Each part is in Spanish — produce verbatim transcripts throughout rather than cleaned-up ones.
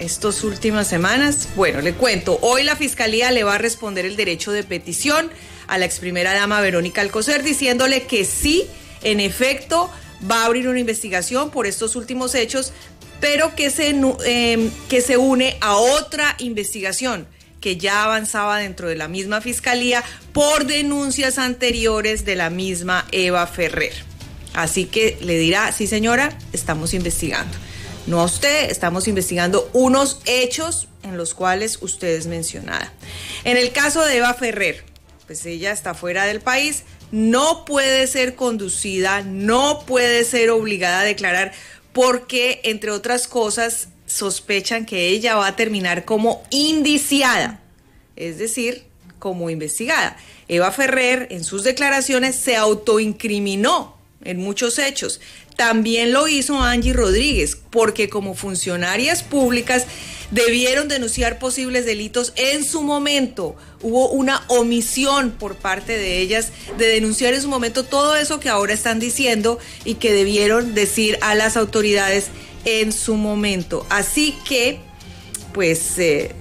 estas últimas semanas? Bueno, le cuento. Hoy la Fiscalía le va a responder el derecho de petición a la ex primera dama Verónica Alcocer, diciéndole que sí, en efecto, va a abrir una investigación por estos últimos hechos, pero que se, eh, que se une a otra investigación que ya avanzaba dentro de la misma Fiscalía por denuncias anteriores de la misma Eva Ferrer. Así que le dirá, sí señora, estamos investigando. No a usted, estamos investigando unos hechos en los cuales usted es mencionada. En el caso de Eva Ferrer, pues ella está fuera del país, no puede ser conducida, no puede ser obligada a declarar porque, entre otras cosas, sospechan que ella va a terminar como indiciada, es decir, como investigada. Eva Ferrer, en sus declaraciones, se autoincriminó en muchos hechos. También lo hizo Angie Rodríguez, porque como funcionarias públicas debieron denunciar posibles delitos en su momento. Hubo una omisión por parte de ellas de denunciar en su momento todo eso que ahora están diciendo y que debieron decir a las autoridades en su momento. Así que, pues, eh,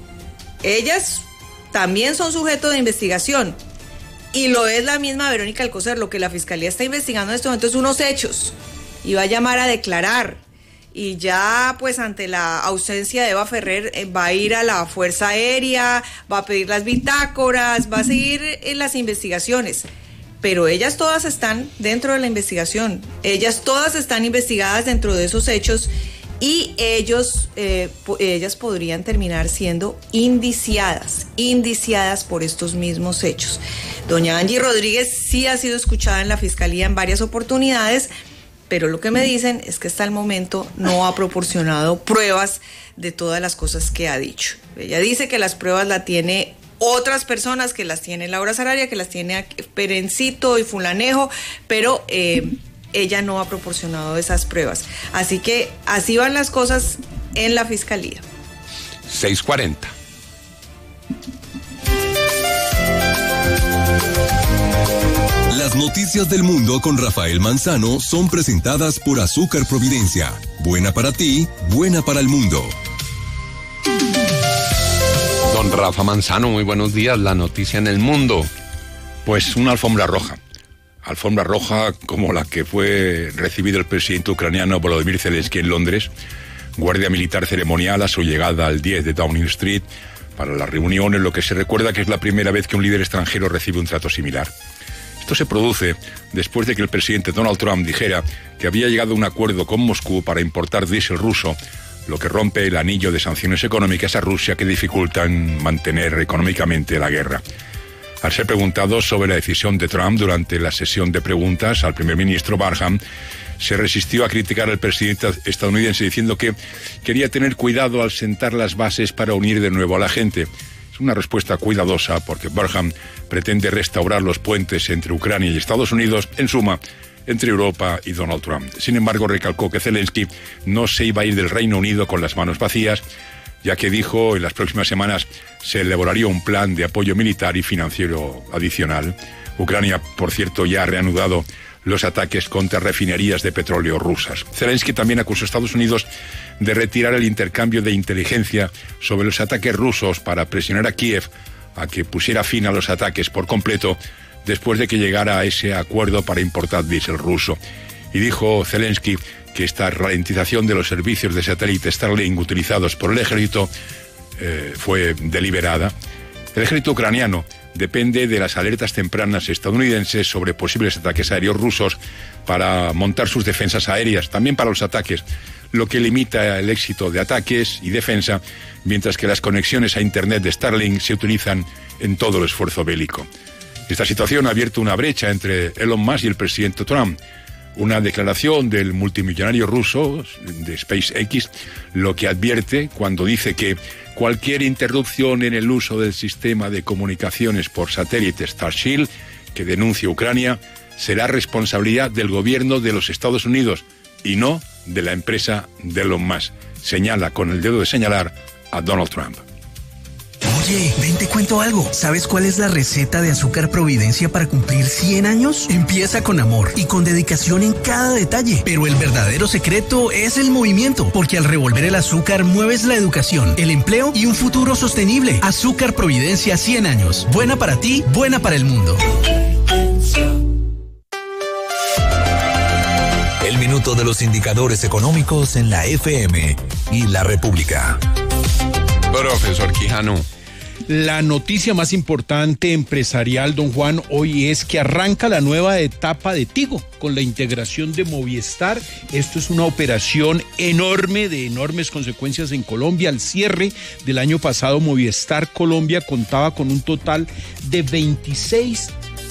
ellas también son sujeto de investigación. Y lo es la misma Verónica Alcocer. Lo que la Fiscalía está investigando en este momento es unos hechos. Y va a llamar a declarar. Y ya, pues, ante la ausencia de Eva Ferrer, eh, va a ir a la Fuerza Aérea, va a pedir las bitácoras, va a seguir en las investigaciones. Pero ellas todas están dentro de la investigación. Ellas todas están investigadas dentro de esos hechos. Y ellos, eh, ellas podrían terminar siendo indiciadas, indiciadas por estos mismos hechos. Doña Angie Rodríguez sí ha sido escuchada en la Fiscalía en varias oportunidades, pero lo que me dicen es que hasta el momento no ha proporcionado pruebas de todas las cosas que ha dicho. Ella dice que las pruebas las tiene otras personas, que las tiene Laura Sarabia, que las tiene Perencito y Fulanejo, pero eh, ella no ha proporcionado esas pruebas. Así que así van las cosas en la Fiscalía. seis cuarenta. Las noticias del mundo con Rafael Manzano son presentadas por Azúcar Providencia. Buena para ti, buena para el mundo. Don Rafa Manzano, muy buenos días. La noticia en el mundo. Pues una alfombra roja. Alfombra roja como la que fue recibido el presidente ucraniano Volodymyr Zelensky en Londres. Guardia militar ceremonial a su llegada al diez de Downing Street para la reunión, en lo que se recuerda que es la primera vez que un líder extranjero recibe un trato similar. Esto se produce después de que el presidente Donald Trump dijera que había llegado a un acuerdo con Moscú para importar diésel ruso, lo que rompe el anillo de sanciones económicas a Rusia que dificultan mantener económicamente la guerra. Al ser preguntado sobre la decisión de Trump durante la sesión de preguntas al primer ministro Barham, se resistió a criticar al presidente estadounidense diciendo que quería tener cuidado al sentar las bases para unir de nuevo a la gente. Es una respuesta cuidadosa porque Barham pretende restaurar los puentes entre Ucrania y Estados Unidos, en suma, entre Europa y Donald Trump. Sin embargo, recalcó que Zelensky no se iba a ir del Reino Unido con las manos vacías, ya que dijo en las próximas semanas se elaboraría un plan de apoyo militar y financiero adicional. Ucrania, por cierto, ya ha reanudado los ataques contra refinerías de petróleo rusas. Zelensky también acusó a Estados Unidos de retirar el intercambio de inteligencia sobre los ataques rusos para presionar a Kiev a que pusiera fin a los ataques por completo después de que llegara a ese acuerdo para importar diésel ruso. Y dijo Zelensky que esta ralentización de los servicios de satélite Starlink utilizados por el ejército eh, fue deliberada. El ejército ucraniano depende de las alertas tempranas estadounidenses sobre posibles ataques aéreos rusos para montar sus defensas aéreas, también para los ataques, lo que limita el éxito de ataques y defensa, mientras que las conexiones a Internet de Starlink se utilizan en todo el esfuerzo bélico. Esta situación ha abierto una brecha entre Elon Musk y el presidente Trump. Una declaración del multimillonario ruso de SpaceX lo que advierte cuando dice que cualquier interrupción en el uso del sistema de comunicaciones por satélite Starship que denuncie Ucrania será responsabilidad del gobierno de los Estados Unidos y no de la empresa de Elon Musk. Señala con el dedo de señalar a Donald Trump. Oye, ven te cuento algo. ¿Sabes cuál es la receta de Azúcar Providencia para cumplir cien años? Empieza con amor y con dedicación en cada detalle. Pero el verdadero secreto es el movimiento, porque al revolver el azúcar mueves la educación, el empleo y un futuro sostenible. Azúcar Providencia cien años. Buena para ti, buena para el mundo. El minuto de los indicadores económicos en la F M y la República. Profesor Quijano. La noticia más importante empresarial, don Juan, hoy es que arranca la nueva etapa de Tigo con la integración de Movistar. Esto es una operación enorme, de enormes consecuencias en Colombia. Al cierre del año pasado, Movistar Colombia contaba con un total de veintiséis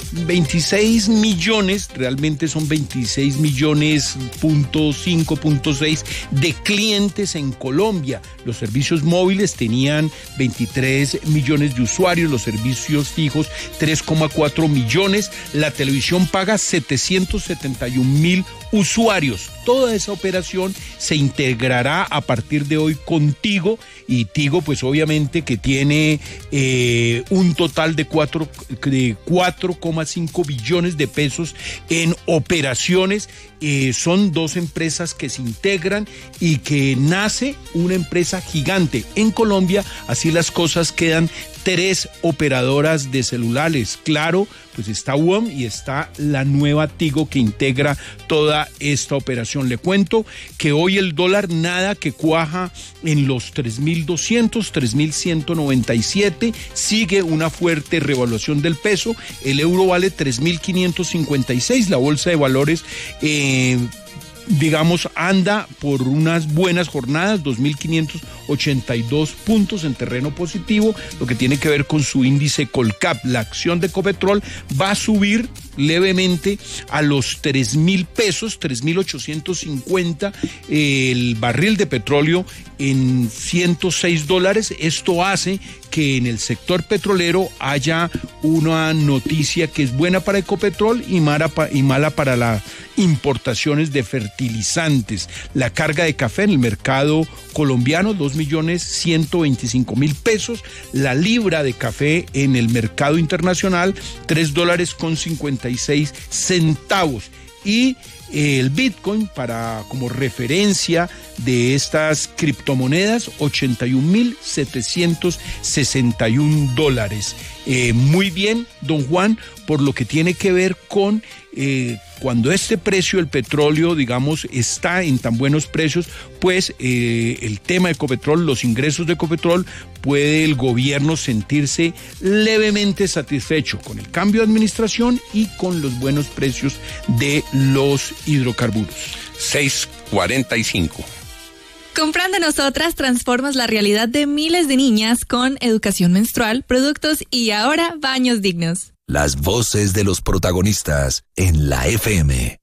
millones, realmente son veintiséis millones punto cinco, punto seis de clientes en Colombia. Los servicios móviles tenían veintitrés millones de usuarios, los servicios fijos tres coma cuatro millones, la televisión paga setecientos setenta y un mil usuarios. Toda esa operación se integrará a partir de hoy con Tigo, y Tigo pues obviamente que tiene eh, un total de cuatro coma cinco billones de pesos en operaciones. Eh, son dos empresas que se integran y que nace una empresa gigante en Colombia. Así las cosas quedan tres operadoras de celulares. Claro, pues está U O M y está la nueva Tigo que integra toda esta operación. Le cuento que hoy el dólar nada que cuaja en los tres mil doscientos, tres mil ciento noventa y siete, sigue una fuerte revaluación del peso. El euro vale tres mil quinientos cincuenta y seis, la bolsa de valores eh, digamos, anda por unas buenas jornadas, dos mil quinientos ochenta y dos puntos en terreno positivo, lo que tiene que ver con su índice Colcap. La acción de Ecopetrol va a subir levemente a los tres mil pesos, tres mil ochocientos cincuenta, el barril de petróleo en ciento seis dólares. Esto hace que en el sector petrolero haya una noticia que es buena para Ecopetrol y mala, y mala para las importaciones de fertilizantes. La carga de café en el mercado colombiano, dos millones ciento veinticinco mil pesos. La libra de café en el mercado internacional, tres dólares con cincuenta y seis centavos. Y el Bitcoin, para como referencia de estas criptomonedas, ochenta y un mil setecientos sesenta y un dólares. Eh, muy bien, don Juan, por lo que tiene que ver con eh, cuando este precio del petróleo, digamos, está en tan buenos precios, pues eh, el tema de Ecopetrol, los ingresos de Ecopetrol, puede el gobierno sentirse levemente satisfecho con el cambio de administración y con los buenos precios de los hidrocarburos. seis cuarenta y cinco. Comprando Nosotras transformas la realidad de miles de niñas con educación menstrual, productos y ahora baños dignos. Las voces de los protagonistas en la F M.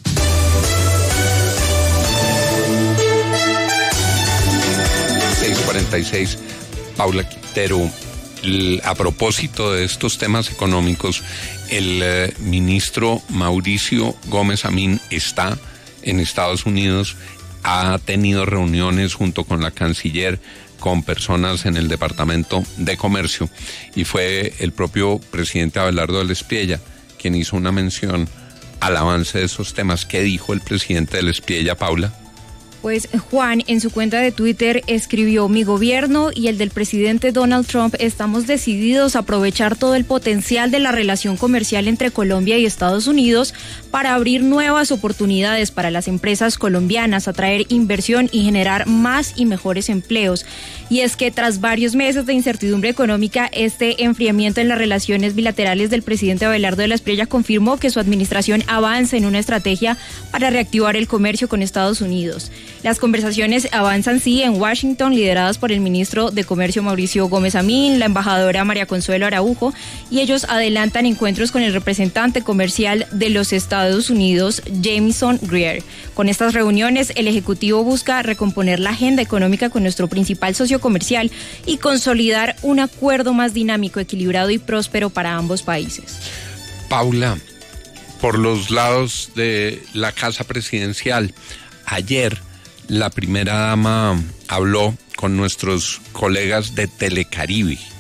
seis cuarenta y seis. Paula Quintero, a propósito de estos temas económicos, el eh, ministro Mauricio Gómez Amín está en Estados Unidos, ha tenido reuniones junto con la canciller, con personas en el Departamento de Comercio, y fue el propio presidente Abelardo del Espriella quien hizo una mención al avance de esos temas. ¿Qué dijo el presidente del Espriella, Paula? Pues Juan en su cuenta de Twitter escribió: mi gobierno y el del presidente Donald Trump estamos decididos a aprovechar todo el potencial de la relación comercial entre Colombia y Estados Unidos para abrir nuevas oportunidades para las empresas colombianas, atraer inversión y generar más y mejores empleos. Y es que tras varios meses de incertidumbre económica, este enfriamiento en las relaciones bilaterales del presidente Abelardo de la Espriella confirmó que su administración avanza en una estrategia para reactivar el comercio con Estados Unidos. Las conversaciones avanzan, sí, en Washington, lideradas por el ministro de Comercio Mauricio Gómez Amín, la embajadora María Consuelo Araujo, y ellos adelantan encuentros con el representante comercial de los Estados Unidos, Jameson Greer. Con estas reuniones, el Ejecutivo busca recomponer la agenda económica con nuestro principal socio comercial y consolidar un acuerdo más dinámico, equilibrado y próspero para ambos países. Paula, por los lados de la Casa Presidencial, ayer la primera dama habló con nuestros colegas de Telecaribe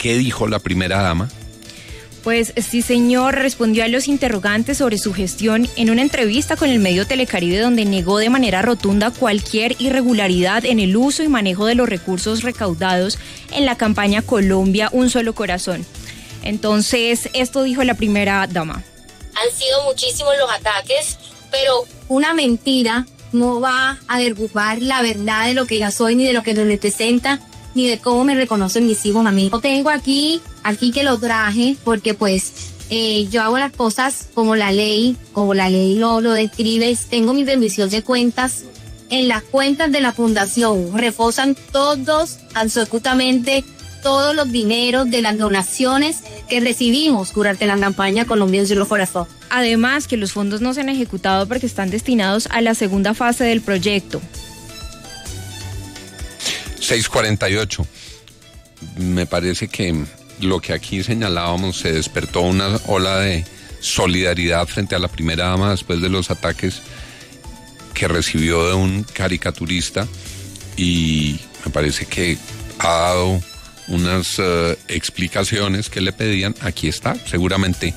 ¿Qué dijo la primera dama? Pues sí, señor, respondió a los interrogantes sobre su gestión en una entrevista con el medio Telecaribe, donde negó de manera rotunda cualquier irregularidad en el uso y manejo de los recursos recaudados en la campaña Colombia Un Solo Corazón. Entonces, esto dijo la primera dama. Han sido muchísimos los ataques, pero una mentira no va a derrumbar la verdad de lo que ya soy, ni de lo que me representa, ni de cómo me reconocen mis hijos a mí. Lo tengo aquí, aquí que lo traje, porque pues eh, yo hago las cosas como la ley, como la ley lo, lo describe. Tengo mi rendición de cuentas. En las cuentas de la fundación reposan todos, absolutamente todos los dineros de las donaciones que recibimos durante la campaña Colombia Un Solo Corazón. Además, que los fondos no se han ejecutado porque están destinados a la segunda fase del proyecto. seis cuarenta y ocho. Me parece que lo que aquí señalábamos, se despertó una ola de solidaridad frente a la primera dama después de los ataques que recibió de un caricaturista, y me parece que ha dado unas uh, explicaciones que le pedían. Aquí está, seguramente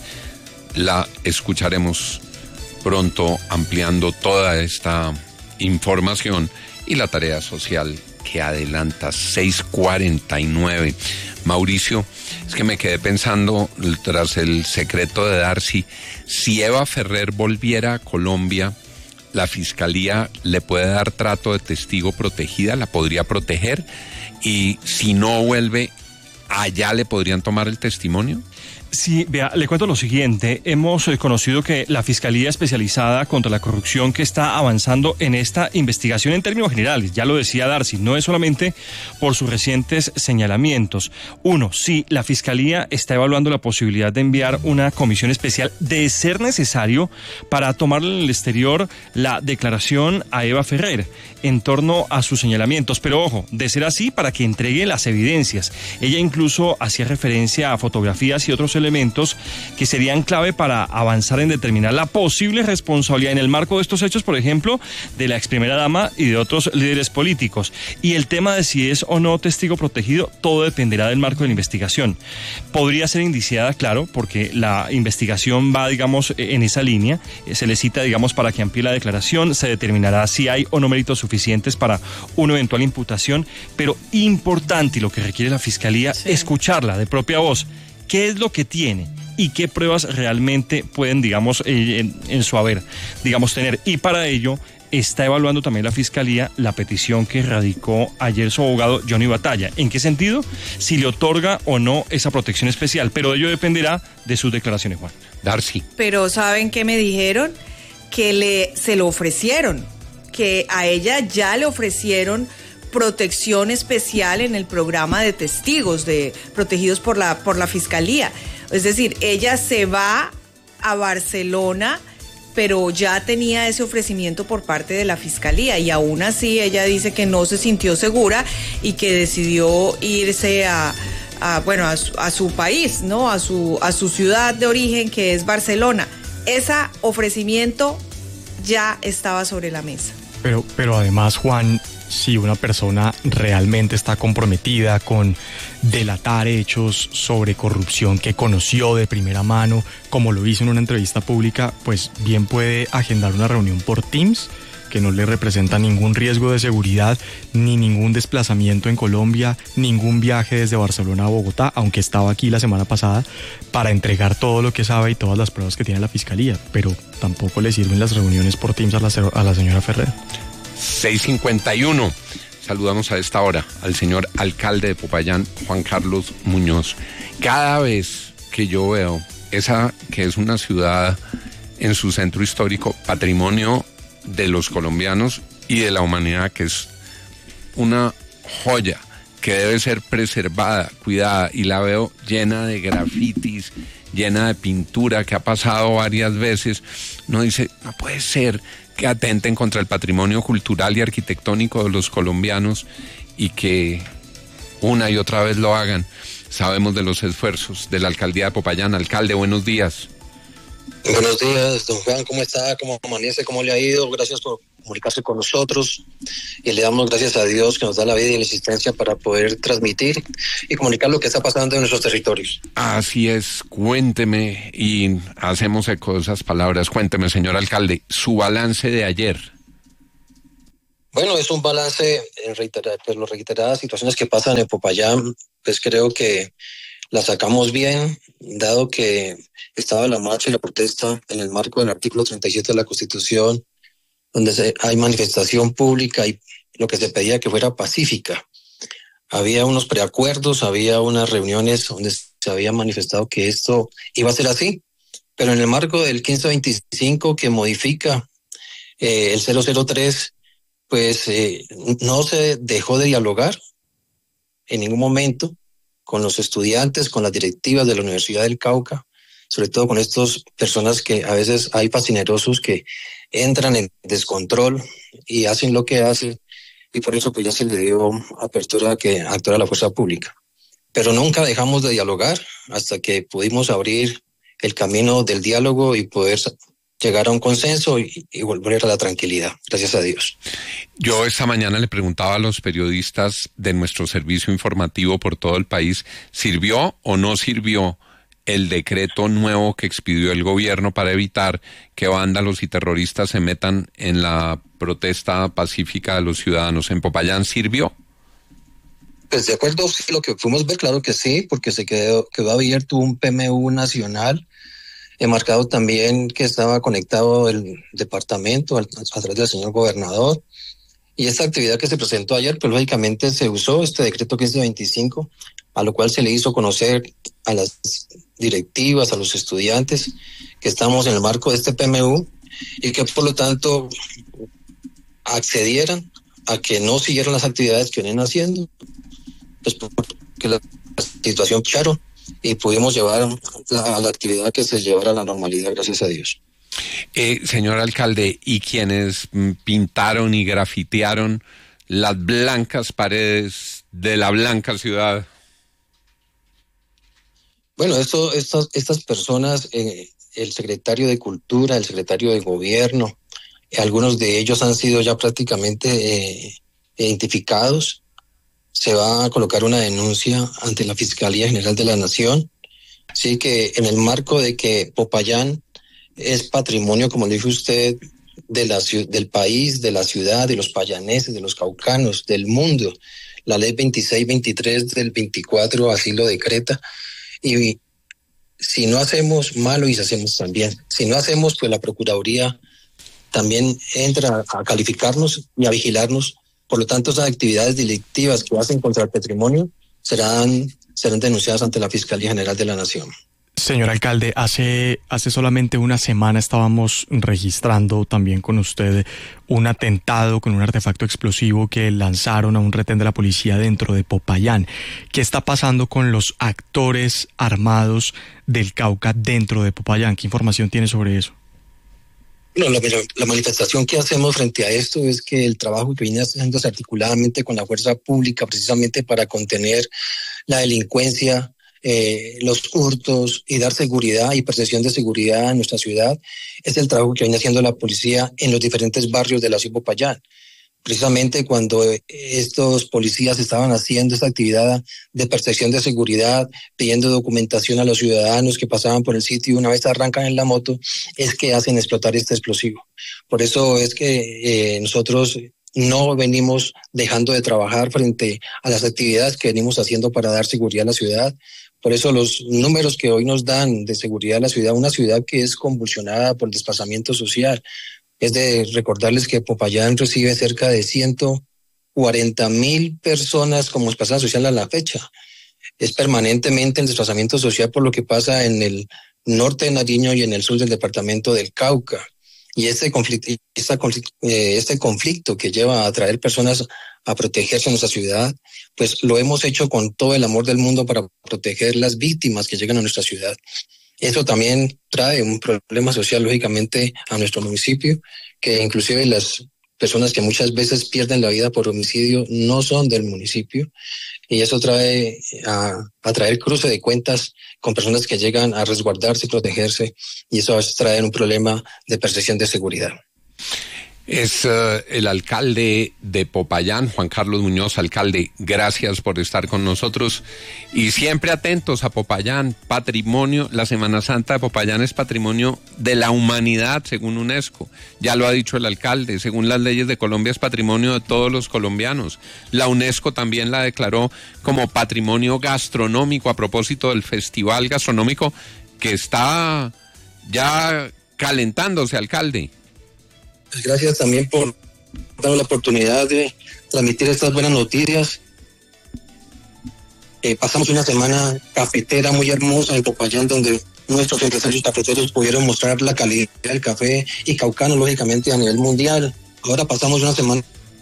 la escucharemos pronto ampliando toda esta información y la tarea social que adelanta. Seis cuarenta y nueve. Mauricio, es que me quedé pensando, tras el secreto de Darcy, si Eva Ferrer volviera a Colombia, ¿la fiscalía le puede dar trato de testigo protegida? ¿La podría proteger? Y si no vuelve, ¿allá le podrían tomar el testimonio? Sí, vea, le cuento lo siguiente. Hemos eh, conocido que la Fiscalía Especializada contra la Corrupción, que está avanzando en esta investigación en términos generales, ya lo decía Darcy, no es solamente por sus recientes señalamientos. Uno, sí, la Fiscalía está evaluando la posibilidad de enviar una comisión especial, de ser necesario, para tomar en el exterior la declaración a Eva Ferrer en torno a sus señalamientos. Pero ojo, de ser así, para que entregue las evidencias. Ella incluso hacía referencia a fotografías y otros elementos que serían clave para avanzar en determinar la posible responsabilidad en el marco de estos hechos, por ejemplo, de la ex primera dama y de otros líderes políticos. Y el tema de si es o no testigo protegido, todo dependerá del marco de la investigación. Podría ser indiciada, claro, porque la investigación va, digamos, en esa línea. Se le cita, digamos, para que amplíe la declaración, se determinará si hay o no méritos suficientes para una eventual imputación, pero importante, y lo que requiere la Fiscalía, sí, escucharla de propia voz. ¿Qué es lo que tiene y qué pruebas realmente pueden, digamos, eh, en, en su haber, digamos, tener? Y para ello está evaluando también la Fiscalía la petición que radicó ayer su abogado Johnny Batalla. ¿En qué sentido? Si le otorga o no esa protección especial, pero ello dependerá de sus declaraciones, Juan. Darcy. Pero ¿saben qué me dijeron? Que le se lo ofrecieron, que a ella ya le ofrecieron protección especial en el programa de testigos de protegidos por la por la Fiscalía. Es decir, ella se va a Barcelona, pero ya tenía ese ofrecimiento por parte de la Fiscalía, y aún así ella dice que no se sintió segura y que decidió irse a, a bueno, a su, a su país, ¿no? A su a su ciudad de origen, que es Barcelona. Ese ofrecimiento ya estaba sobre la mesa. Pero pero además, Juan, si una persona realmente está comprometida con delatar hechos sobre corrupción que conoció de primera mano, como lo hizo en una entrevista pública, pues bien puede agendar una reunión por Teams, que no le representa ningún riesgo de seguridad, ni ningún desplazamiento en Colombia, ningún viaje desde Barcelona a Bogotá, aunque estaba aquí la semana pasada, para entregar todo lo que sabe y todas las pruebas que tiene la Fiscalía. Pero tampoco le sirven las reuniones por Teams a la, a la señora Ferrer. seis cincuenta y uno. Saludamos a esta hora al señor alcalde de Popayán, Juan Carlos Muñoz. Cada vez que yo veo esa que es una ciudad en su centro histórico, patrimonio de los colombianos y de la humanidad, que es una joya que debe ser preservada, cuidada, y la veo llena de grafitis, llena de pintura, que ha pasado varias veces, no dice, no puede ser que atenten contra el patrimonio cultural y arquitectónico de los colombianos y que una y otra vez lo hagan. Sabemos de los esfuerzos de la alcaldía de Popayán. Alcalde, buenos días. Buenos días, don Juan, ¿cómo está? ¿Cómo amanece? ¿Cómo le ha ido? Gracias por comunicarse con nosotros y le damos gracias a Dios que nos da la vida y la existencia para poder transmitir y comunicar lo que está pasando en nuestros territorios. Así es, cuénteme y hacemos eco de esas palabras. Cuénteme, señor alcalde, su balance de ayer. Bueno, es un balance en reiteradas, pues, las reiteradas situaciones que pasan en Popayán, pues creo que la sacamos bien, dado que estaba la marcha y la protesta en el marco del artículo treinta y siete de la Constitución, donde se, hay manifestación pública y lo que se pedía que fuera pacífica. Había unos preacuerdos, había unas reuniones donde se había manifestado que esto iba a ser así, pero en el marco del quince veinticinco que modifica eh, el cero cero tres, pues eh, no se dejó de dialogar en ningún momento con los estudiantes, con las directivas de la Universidad del Cauca, sobre todo con estas personas que a veces hay fascinerosos que entran en descontrol y hacen lo que hacen, y por eso pues ya se le dio apertura a que actuara la fuerza pública. Pero nunca dejamos de dialogar hasta que pudimos abrir el camino del diálogo y poder llegar a un consenso y, y volver a la tranquilidad, gracias a Dios. Yo esta mañana le preguntaba a los periodistas de nuestro servicio informativo por todo el país, ¿sirvió o no sirvió el decreto nuevo que expidió el gobierno para evitar que vándalos y terroristas se metan en la protesta pacífica de los ciudadanos? ¿En Popayán sirvió? Pues de acuerdo, sí, lo que fuimos ver, claro que sí, porque se quedó, quedó abierto un P M U nacional. He marcado también que estaba conectado el departamento a, a través del señor gobernador. Y esta actividad que se presentó ayer, pues lógicamente se usó este decreto quince veinticinco, a lo cual se le hizo conocer a las directivas, a los estudiantes, que estamos en el marco de este P M U y que por lo tanto accedieran a que no siguieran las actividades que vienen haciendo, pues porque la situación claro, y pudimos llevar la, la actividad que se llevara a la normalidad, gracias a Dios. Eh, señor alcalde, ¿y quienes pintaron y grafitearon las blancas paredes de la blanca ciudad? Bueno, esto, estas, estas personas, eh, el secretario de Cultura, el secretario de Gobierno, eh, algunos de ellos han sido ya prácticamente eh, identificados. Se va a colocar una denuncia ante la Fiscalía General de la Nación. Así que en el marco de que Popayán es patrimonio, como dijo usted, de la, del país, de la ciudad, de los payaneses, de los caucanos, del mundo. La ley veintiséis veintitrés del veinticuatro así lo decreta. Y si no hacemos, malo y hacemos también. Si no hacemos, pues la Procuraduría también entra a calificarnos y a vigilarnos. Por lo tanto, esas actividades delictivas que hacen contra el patrimonio serán, serán denunciadas ante la Fiscalía General de la Nación. Señor alcalde, hace, hace solamente una semana estábamos registrando también con usted un atentado con un artefacto explosivo que lanzaron a un retén de la policía dentro de Popayán. ¿Qué está pasando con los actores armados del Cauca dentro de Popayán? ¿Qué información tiene sobre eso? Bueno, la, la manifestación que hacemos frente a esto es que el trabajo que viene haciéndose articuladamente con la fuerza pública precisamente para contener la delincuencia, Eh, los hurtos y dar seguridad y percepción de seguridad en nuestra ciudad es el trabajo que viene haciendo la policía en los diferentes barrios de la ciudad de Popayán. Precisamente cuando estos policías estaban haciendo esta actividad de percepción de seguridad, pidiendo documentación a los ciudadanos que pasaban por el sitio y una vez arrancan en la moto, es que hacen explotar este explosivo. Por eso es que eh, nosotros no venimos dejando de trabajar frente a las actividades que venimos haciendo para dar seguridad a la ciudad. Por eso los números que hoy nos dan de seguridad a la ciudad, una ciudad que es convulsionada por el desplazamiento social, es de recordarles que Popayán recibe cerca de ciento cuarenta mil personas como desplazada social a la fecha. Es permanentemente el desplazamiento social por lo que pasa en el norte de Nariño y en el sur del departamento del Cauca. Y este conflicto, esta conflicto, eh, este conflicto que lleva a traer personas a protegerse en nuestra ciudad, pues lo hemos hecho con todo el amor del mundo para proteger las víctimas que llegan a nuestra ciudad. Eso también trae un problema social, lógicamente, a nuestro municipio, que inclusive las personas que muchas veces pierden la vida por homicidio no son del municipio, y eso trae a, a traer cruce de cuentas con personas que llegan a resguardarse y protegerse, y eso va a traer un problema de percepción de seguridad. Es uh, el alcalde de Popayán, Juan Carlos Muñoz. Alcalde, gracias por estar con nosotros y siempre atentos a Popayán, patrimonio. La Semana Santa de Popayán es patrimonio de la humanidad según UNESCO, ya lo ha dicho el alcalde. Según las leyes de Colombia es patrimonio de todos los colombianos. La UNESCO también la declaró como patrimonio gastronómico a propósito del festival gastronómico que está ya calentándose, alcalde. Pues gracias también por darnos la oportunidad de transmitir estas buenas noticias. Eh, pasamos una semana cafetera muy hermosa en Popayán, donde nuestros empresarios cafeteros pudieron mostrar la calidad del café y caucano, lógicamente, a nivel mundial. Ahora pasamos una semana,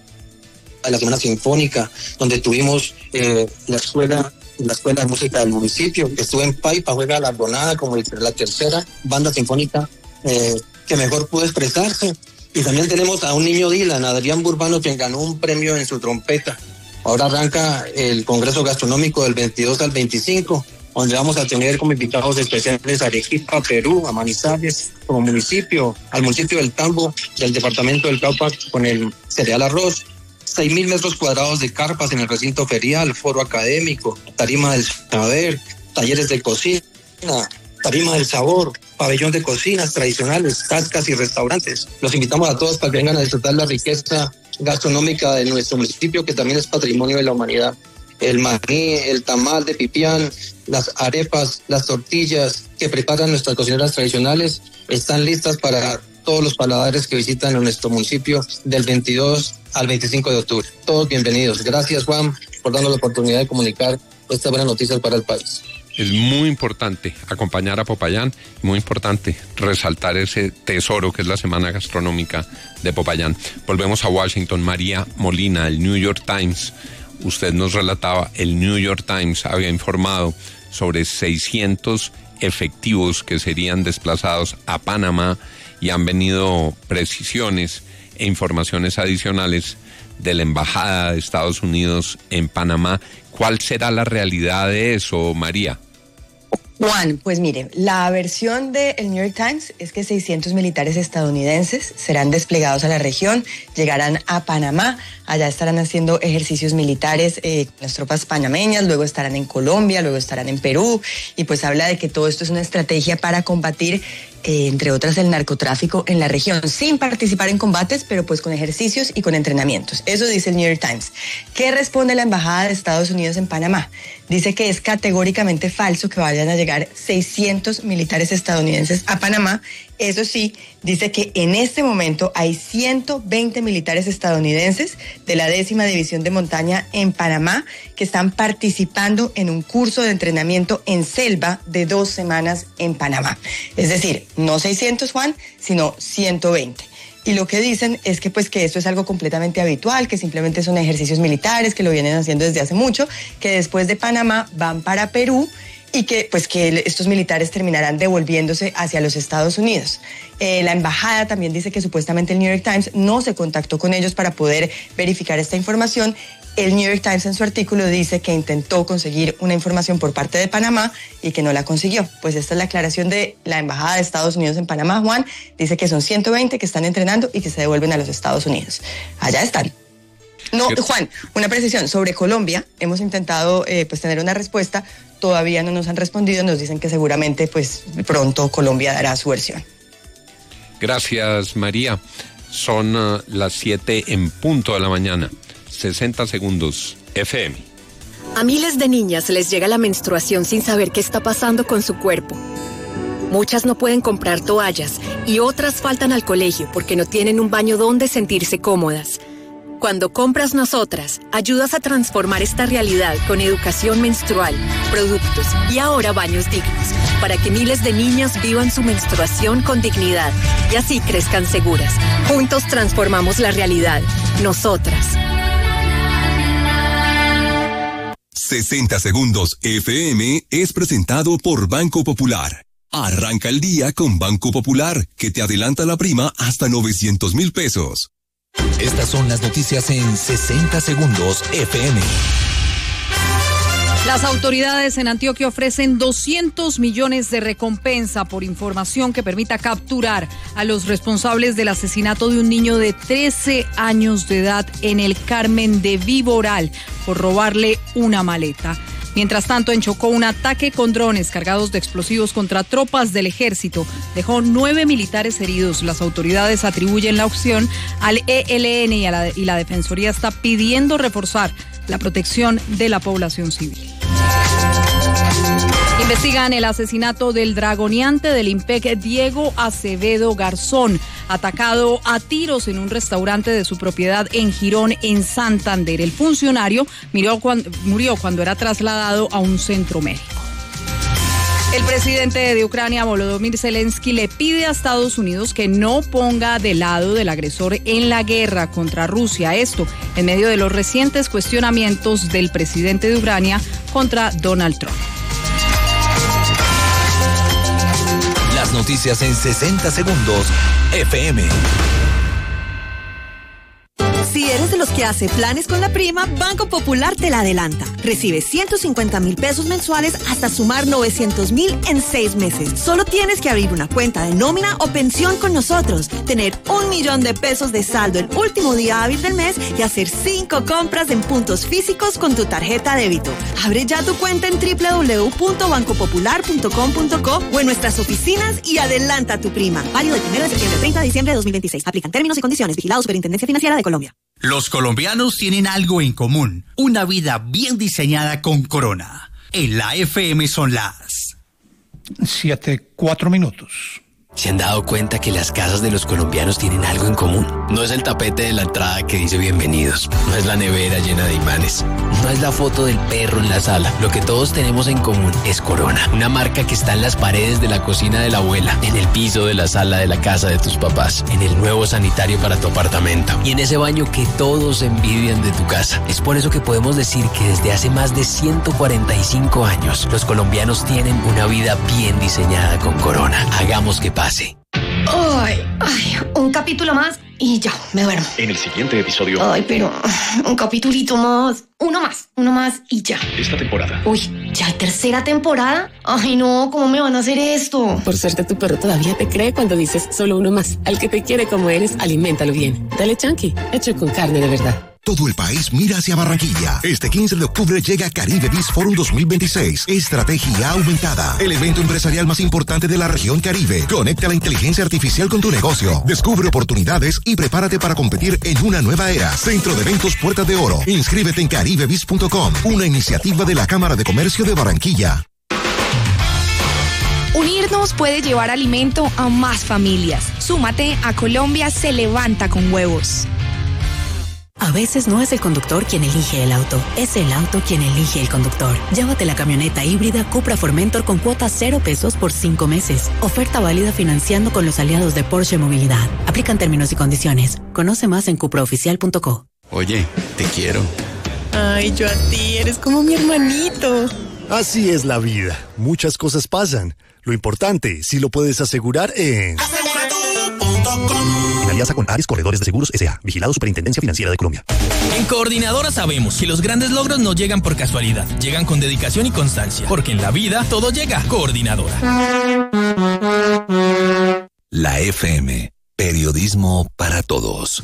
la semana sinfónica, donde tuvimos eh, la escuela la escuela de música del municipio. Estuve en Paipa, juega la Arbonada como la tercera banda sinfónica eh, que mejor pudo expresarse. Y también tenemos a un niño Dylan, Adrián Burbano, quien ganó un premio en su trompeta. Ahora arranca el Congreso Gastronómico del veintidós al veinticinco, donde vamos a tener como invitados especiales a Arequipa, Perú, a Manizales como municipio, al municipio del Tambo, del departamento del Cauca, con el cereal arroz, seis mil metros cuadrados de carpas en el recinto ferial, foro académico, tarima del saber, talleres de cocina, tarima del sabor, pabellón de cocinas tradicionales, cascas y restaurantes. Los invitamos a todos para que vengan a disfrutar la riqueza gastronómica de nuestro municipio, que también es patrimonio de la humanidad. El maní, el tamal de pipián, las arepas, las tortillas que preparan nuestras cocineras tradicionales están listas para todos los paladares que visitan nuestro municipio del veintidós al veinticinco de octubre. Todos bienvenidos. Gracias, Juan, por darnos la oportunidad de comunicar estas buenas noticias para el país. Es muy importante acompañar a Popayán, muy importante resaltar ese tesoro que es la Semana Gastronómica de Popayán. Volvemos a Washington. María Molina, el New York Times. Usted nos relataba, el New York Times había informado sobre seiscientos efectivos que serían desplazados a Panamá y han venido precisiones e informaciones adicionales de la Embajada de Estados Unidos en Panamá. ¿Cuál será la realidad de eso, María? Juan, pues mire, la versión del New York Times es que seiscientos militares estadounidenses serán desplegados a la región, llegarán a Panamá, allá estarán haciendo ejercicios militares eh, con las tropas panameñas, luego estarán en Colombia, luego estarán en Perú, y pues habla de que todo esto es una estrategia para combatir Eh, entre otras el narcotráfico en la región, sin participar en combates, pero pues con ejercicios y con entrenamientos. Eso dice el New York Times. ¿Qué responde la Embajada de Estados Unidos en Panamá? Dice que es categóricamente falso que vayan a llegar seiscientos militares estadounidenses a Panamá. Eso sí, dice que en este momento hay ciento veinte militares estadounidenses de la décima división de montaña en Panamá que están participando en un curso de entrenamiento en selva de dos semanas en Panamá. Es decir, no seiscientos, Juan, sino ciento veinte. Y lo que dicen es que pues que esto es algo completamente habitual, que simplemente son ejercicios militares, que lo vienen haciendo desde hace mucho, que después de Panamá van para Perú y que pues que estos militares terminarán devolviéndose hacia los Estados Unidos. Eh, la embajada también dice que supuestamente el New York Times no se contactó con ellos para poder verificar esta información. El New York Times en su artículo dice que intentó conseguir una información por parte de Panamá y que no la consiguió. Pues esta es la aclaración de la Embajada de Estados Unidos en Panamá, Juan. Dice que son ciento veinte que están entrenando y que se devuelven a los Estados Unidos. Allá están. No, Juan, una precisión sobre Colombia. Hemos intentado eh, pues tener una respuesta. Todavía no nos han respondido. Nos dicen que seguramente pues pronto Colombia dará su versión. Gracias, María. Son uh, las siete en punto de la mañana. sesenta segundos, F M. A miles de niñas les llega la menstruación sin saber qué está pasando con su cuerpo. Muchas no pueden comprar toallas y otras faltan al colegio porque no tienen un baño donde sentirse cómodas. Cuando compras Nosotras, ayudas a transformar esta realidad con educación menstrual, productos y ahora baños dignos, para que miles de niñas vivan su menstruación con dignidad y así crezcan seguras. Juntos transformamos la realidad. Nosotras. sesenta segundos F M es presentado por Banco Popular. Arranca el día con Banco Popular, que te adelanta la prima hasta novecientos mil pesos. Estas son las noticias en sesenta segundos F M. Las autoridades en Antioquia ofrecen doscientos millones de recompensa por información que permita capturar a los responsables del asesinato de un niño de trece años de edad en el Carmen de Viboral por robarle una maleta. Mientras tanto, en Chocó, un ataque con drones cargados de explosivos contra tropas del ejército dejó nueve militares heridos. Las autoridades atribuyen la acción al E L N y, a la, y la Defensoría está pidiendo reforzar la protección de la población civil. Investigan el asesinato del dragoneante del IMPEC Diego Acevedo Garzón, atacado a tiros en un restaurante de su propiedad en Girón, en Santander. El funcionario murió cuando, murió cuando era trasladado a un centro médico. El presidente de Ucrania, Volodymyr Zelensky, le pide a Estados Unidos que no ponga de lado del agresor en la guerra contra Rusia. Esto en medio de los recientes cuestionamientos del presidente de Ucrania contra Donald Trump. Las noticias en sesenta segundos, F M. Si eres de los que hace planes con la prima, Banco Popular te la adelanta. Recibe ciento cincuenta mil pesos mensuales hasta sumar novecientos mil en seis meses. Solo tienes que abrir una cuenta de nómina o pensión con nosotros, tener un millón de pesos de saldo el último día hábil del mes y hacer cinco compras en puntos físicos con tu tarjeta débito. Abre ya tu cuenta en doble u doble u doble u punto banco popular punto com punto co o en nuestras oficinas y adelanta tu prima. Válido del primero de septiembre al treinta de diciembre de dos mil veintiséis. Aplican términos y condiciones. Vigilado Superintendencia Financiera de Colombia. Los colombianos tienen algo en común, una vida bien diseñada con Corona. En la F M son las siete, cuatro minutos. ¿Se han dado cuenta que las casas de los colombianos tienen algo en común? No es el tapete de la entrada que dice bienvenidos, no es la nevera llena de imanes, no es la foto del perro en la sala. Lo que todos tenemos en común es Corona, una marca que está en las paredes de la cocina de la abuela, en el piso de la sala de la casa de tus papás, en el nuevo sanitario para tu apartamento y en ese baño que todos envidian de tu casa. Es por eso que podemos decir que desde hace más de ciento cuarenta y cinco años, los colombianos tienen una vida bien diseñada con Corona. Hagamos que pase. Ay, ay, un capítulo más y ya, me duermo. En el siguiente episodio. Ay, pero un capitulito más, uno más, uno más y ya. Esta temporada. Uy, ¿ya hay tercera temporada? Ay, no, ¿cómo me van a hacer esto? Por suerte tu perro todavía te cree cuando dices solo uno más. Al que te quiere como eres, aliméntalo bien. Dale Chunky, hecho con carne de verdad. Todo el país mira hacia Barranquilla. Este quince de octubre llega Caribe Biz Forum dos mil veintiséis. Estrategia aumentada. El evento empresarial más importante de la región Caribe. Conecta la inteligencia artificial con tu negocio. Descubre oportunidades y prepárate para competir en una nueva era. Centro de Eventos Puertas de Oro. Inscríbete en caribe biz punto com. Una iniciativa de la Cámara de Comercio de Barranquilla. Unirnos puede llevar alimento a más familias. Súmate a Colombia se levanta con huevos. A veces no es el conductor quien elige el auto, es el auto quien elige el conductor. Llévate la camioneta híbrida Cupra Formentor con cuotas cero pesos por cinco meses. Oferta válida financiando con los aliados de Porsche Movilidad. Aplican términos y condiciones. Conoce más en cupra oficial punto co. Oye, te quiero. Ay, yo a ti, eres como mi hermanito. Así es la vida. Muchas cosas pasan. Lo importante, si lo puedes asegurar en... En alianza con Ares Corredores de Seguros S A. Vigilado Superintendencia Financiera de Colombia. En Coordinadora sabemos que los grandes logros no llegan por casualidad. Llegan con dedicación y constancia. Porque en la vida todo llega. Coordinadora. La F M. Periodismo para todos.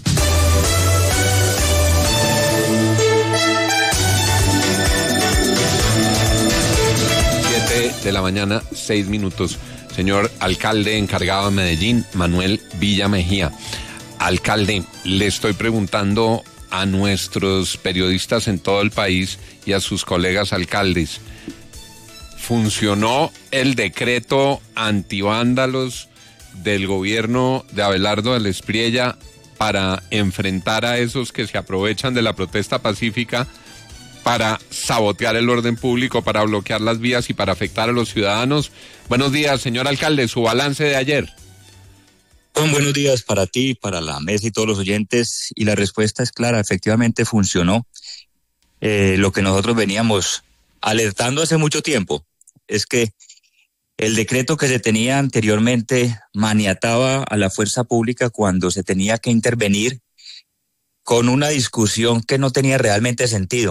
siete de la mañana, seis minutos. Señor alcalde encargado de Medellín, Manuel Villa Mejía. Alcalde, le estoy preguntando a nuestros periodistas en todo el país y a sus colegas alcaldes, ¿funcionó el decreto antivándalos del gobierno de Abelardo del Espriella para enfrentar a esos que se aprovechan de la protesta pacífica para sabotear el orden público, para bloquear las vías y para afectar a los ciudadanos? Buenos días, señor alcalde, su balance de ayer. Juan, buenos días para ti, para la mesa y todos los oyentes, y la respuesta es clara, efectivamente funcionó. Eh, lo que nosotros veníamos alertando hace mucho tiempo es que el decreto que se tenía anteriormente maniataba a la fuerza pública cuando se tenía que intervenir con una discusión que no tenía realmente sentido.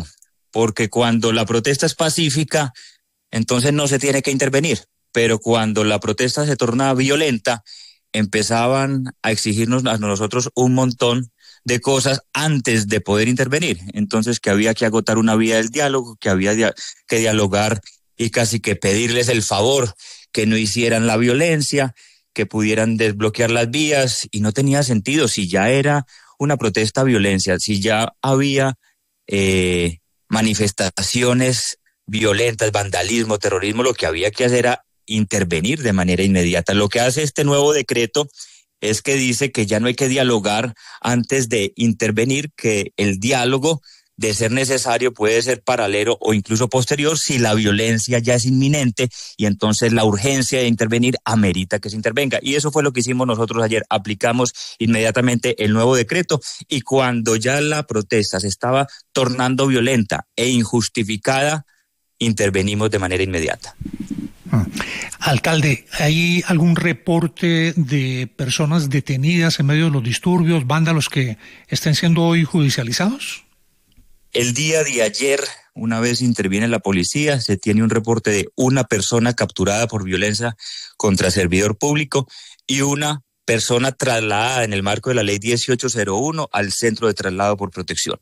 porque cuando la protesta es pacífica, entonces no se tiene que intervenir, pero cuando la protesta se torna violenta, empezaban a exigirnos a nosotros un montón de cosas antes de poder intervenir. Entonces que había que agotar una vía del diálogo, que había dia- que dialogar y casi que pedirles el favor que no hicieran la violencia, que pudieran desbloquear las vías, y no tenía sentido. Si ya era una protesta violencia, si ya había eh, manifestaciones violentas, vandalismo, terrorismo, lo que había que hacer era intervenir de manera inmediata. Lo que hace este nuevo decreto es que dice que ya no hay que dialogar antes de intervenir, que el diálogo, de ser necesario, puede ser paralelo o incluso posterior si la violencia ya es inminente, y entonces la urgencia de intervenir amerita que se intervenga. Y eso fue lo que hicimos nosotros ayer. Aplicamos inmediatamente el nuevo decreto, y cuando ya la protesta se estaba tornando violenta e injustificada, intervenimos de manera inmediata. Alcalde, ¿hay algún reporte de personas detenidas en medio de los disturbios, vándalos que estén siendo hoy judicializados? El día de ayer, una vez interviene la policía, se tiene un reporte de una persona capturada por violencia contra servidor público y una persona trasladada en el marco de la ley dieciocho cero uno al centro de traslado por protección.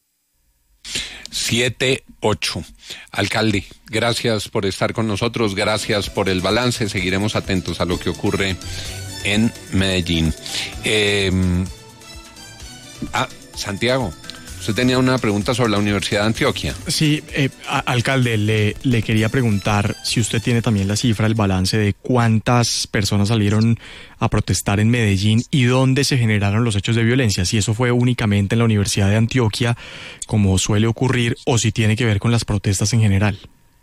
siete ocho. Alcalde, gracias por estar con nosotros, gracias por el balance, seguiremos atentos a lo que ocurre en Medellín. Eh, ah, Santiago, usted tenía una pregunta sobre la Universidad de Antioquia. Sí, eh, a, alcalde, le, le quería preguntar si usted tiene también la cifra, el balance de cuántas personas salieron a protestar en Medellín y dónde se generaron los hechos de violencia, si eso fue únicamente en la Universidad de Antioquia, como suele ocurrir, o si tiene que ver con las protestas en general.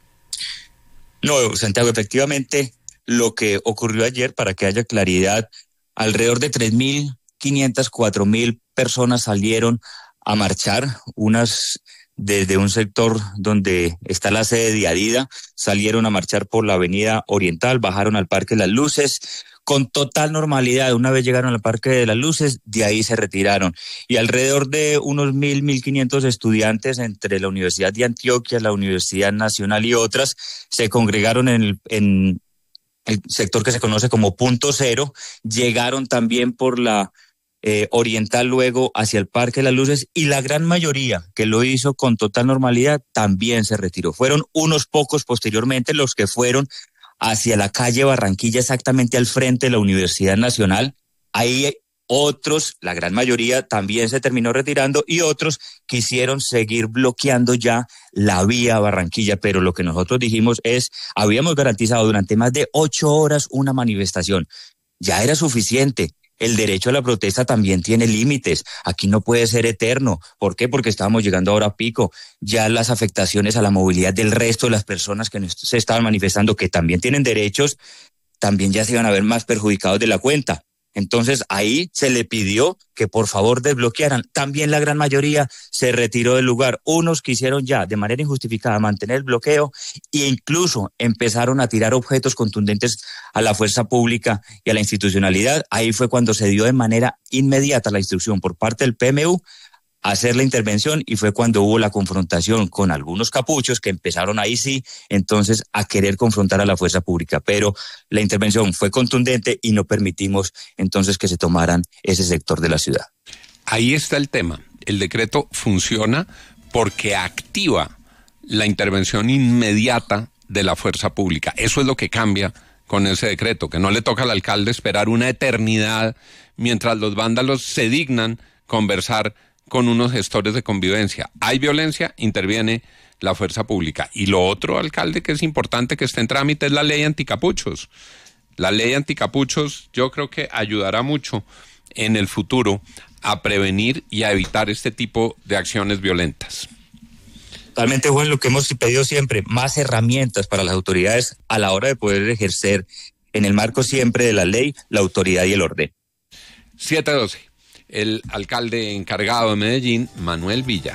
No, Santiago, efectivamente, lo que ocurrió ayer, para que haya claridad, alrededor de tres mil quinientas, cuatro mil personas salieron a marchar, unas desde un sector donde está la sede de Adida, salieron a marchar por la avenida Oriental, bajaron al Parque de las Luces, con total normalidad. Una vez llegaron al Parque de las Luces, de ahí se retiraron. Y alrededor de unos mil, mil quinientos estudiantes entre la Universidad de Antioquia, la Universidad Nacional y otras, se congregaron en el, en el sector que se conoce como Punto Cero, llegaron también por la Eh, oriental, luego hacia el Parque de las Luces, y la gran mayoría que lo hizo con total normalidad también se retiró. Fueron unos pocos posteriormente los que fueron hacia la calle Barranquilla, exactamente al frente de la Universidad Nacional. Ahí otros, la gran mayoría, también se terminó retirando, y otros quisieron seguir bloqueando ya la vía Barranquilla. Pero lo que nosotros dijimos es, habíamos garantizado durante más de ocho horas una manifestación. Ya era suficiente. El derecho a la protesta también tiene límites. Aquí no puede ser eterno. ¿Por qué? Porque estábamos llegando ahora a pico. Ya las afectaciones a la movilidad del resto de las personas que se estaban manifestando, que también tienen derechos, también ya se iban a ver más perjudicados de la cuenta. Entonces ahí se le pidió que por favor desbloquearan. También la gran mayoría se retiró del lugar. Unos quisieron ya de manera injustificada mantener el bloqueo e incluso empezaron a tirar objetos contundentes a la fuerza pública y a la institucionalidad. Ahí fue cuando se dio de manera inmediata la instrucción por parte del P M U a hacer la intervención, y fue cuando hubo la confrontación con algunos capuchos que empezaron ahí sí, entonces a querer confrontar a la fuerza pública. Pero la intervención fue contundente y no permitimos entonces que se tomaran ese sector de la ciudad. Ahí está el tema. El decreto funciona porque activa la intervención inmediata de la fuerza pública. Eso es lo que cambia con ese decreto, que no le toca al alcalde esperar una eternidad mientras los vándalos se dignan conversar con unos gestores de convivencia. Hay violencia, interviene la fuerza pública. Y lo otro, alcalde, que es importante que esté en trámite es la ley anticapuchos. La ley anticapuchos yo creo que ayudará mucho en el futuro a prevenir y a evitar este tipo de acciones violentas. Totalmente, Juan, lo que hemos pedido siempre, más herramientas para las autoridades a la hora de poder ejercer en el marco siempre de la ley, la autoridad y el orden. siete doce. El alcalde encargado de Medellín, Manuel Villa.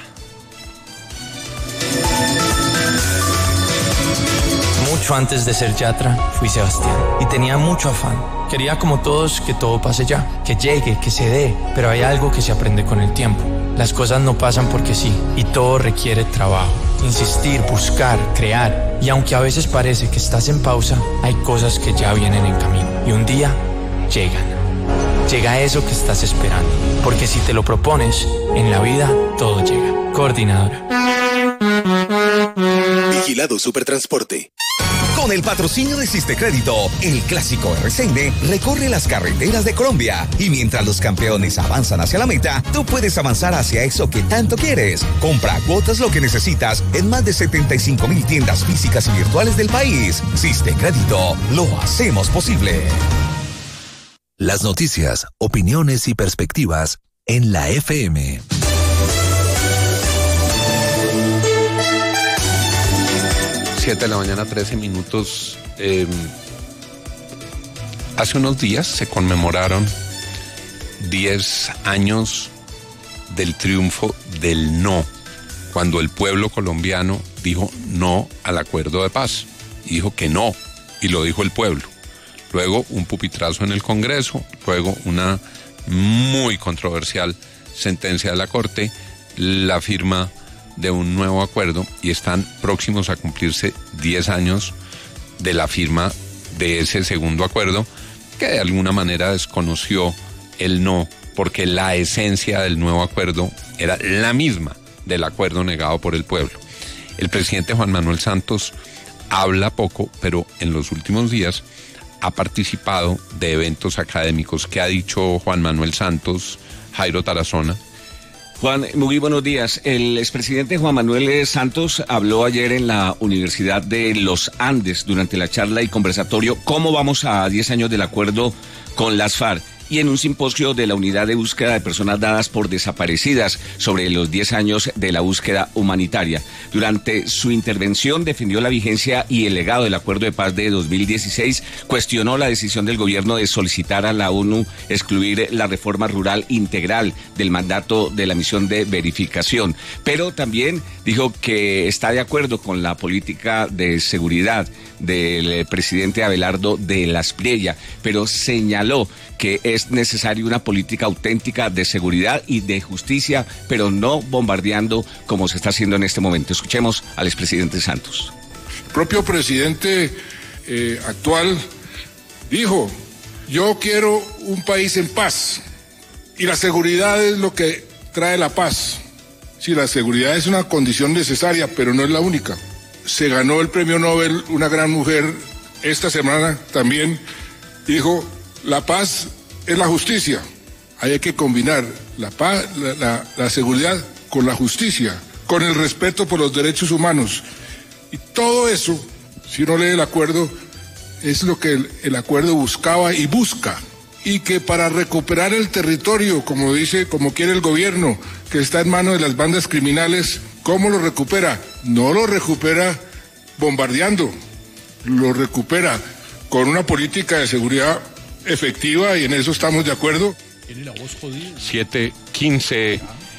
Mucho antes de ser Yatra, fui Sebastián y tenía mucho afán. Quería como todos que todo pase ya, que llegue, que se dé, pero hay algo que se aprende con el tiempo. Las cosas no pasan porque sí, y todo requiere trabajo. Insistir, buscar, crear. Y aunque a veces parece que estás en pausa, hay cosas que ya vienen en camino. Y un día, llegan. Llega eso que estás esperando. Porque si te lo propones, en la vida todo llega. Coordinadora. Vigilado Supertransporte. Con el patrocinio de Sistecrédito, el clásico R C N recorre las carreteras de Colombia. Y mientras los campeones avanzan hacia la meta, tú puedes avanzar hacia eso que tanto quieres. Compra cuotas lo que necesitas en más de setenta y cinco mil tiendas físicas y virtuales del país. Sistecrédito, lo hacemos posible. Las noticias, opiniones y perspectivas en la F M. siete de la mañana, trece minutos. Eh, hace unos días se conmemoraron diez años del triunfo del no, cuando el pueblo colombiano dijo no al acuerdo de paz. Y dijo que no, y lo dijo el pueblo. Luego un pupitrazo en el Congreso, luego una muy controversial sentencia de la Corte, la firma de un nuevo acuerdo, y están próximos a cumplirse diez años de la firma de ese segundo acuerdo, que de alguna manera desconoció el no, porque la esencia del nuevo acuerdo era la misma del acuerdo negado por el pueblo. El presidente Juan Manuel Santos habla poco, pero en los últimos días ha participado de eventos académicos. ¿Qué ha dicho Juan Manuel Santos, Jairo Tarazona? Juan, muy buenos días. El expresidente Juan Manuel Santos habló ayer en la Universidad de los Andes durante la charla y conversatorio ¿Cómo vamos a diez años del acuerdo con las FARC? Y en un simposio de la Unidad de Búsqueda de Personas Dadas por Desaparecidas sobre los diez años de la búsqueda humanitaria. Durante su intervención defendió la vigencia y el legado del Acuerdo de Paz de dos mil dieciséis, cuestionó la decisión del gobierno de solicitar a la ONU excluir la reforma rural integral del mandato de la misión de verificación, pero también dijo que está de acuerdo con la política de seguridad del presidente Abelardo de la Espriella, pero señaló que es necesaria una política auténtica de seguridad y de justicia, pero no bombardeando como se está haciendo en este momento. Escuchemos al expresidente Santos. El propio presidente eh, actual dijo, yo quiero un país en paz y la seguridad es lo que trae la paz. Sí, la seguridad es una condición necesaria, pero no es la única. Se ganó el premio Nobel una gran mujer esta semana también, dijo, la paz es la justicia. Ahí hay que combinar la paz, la, la, la seguridad con la justicia, con el respeto por los derechos humanos. Y todo eso, si uno lee el acuerdo, es lo que el, el acuerdo buscaba y busca. Y que para recuperar el territorio, como dice, como quiere el gobierno, que está en manos de las bandas criminales, ¿cómo lo recupera? No lo recupera bombardeando, lo recupera con una política de seguridad efectiva, y en eso estamos de acuerdo. Tiene la voz jodida. siete quince,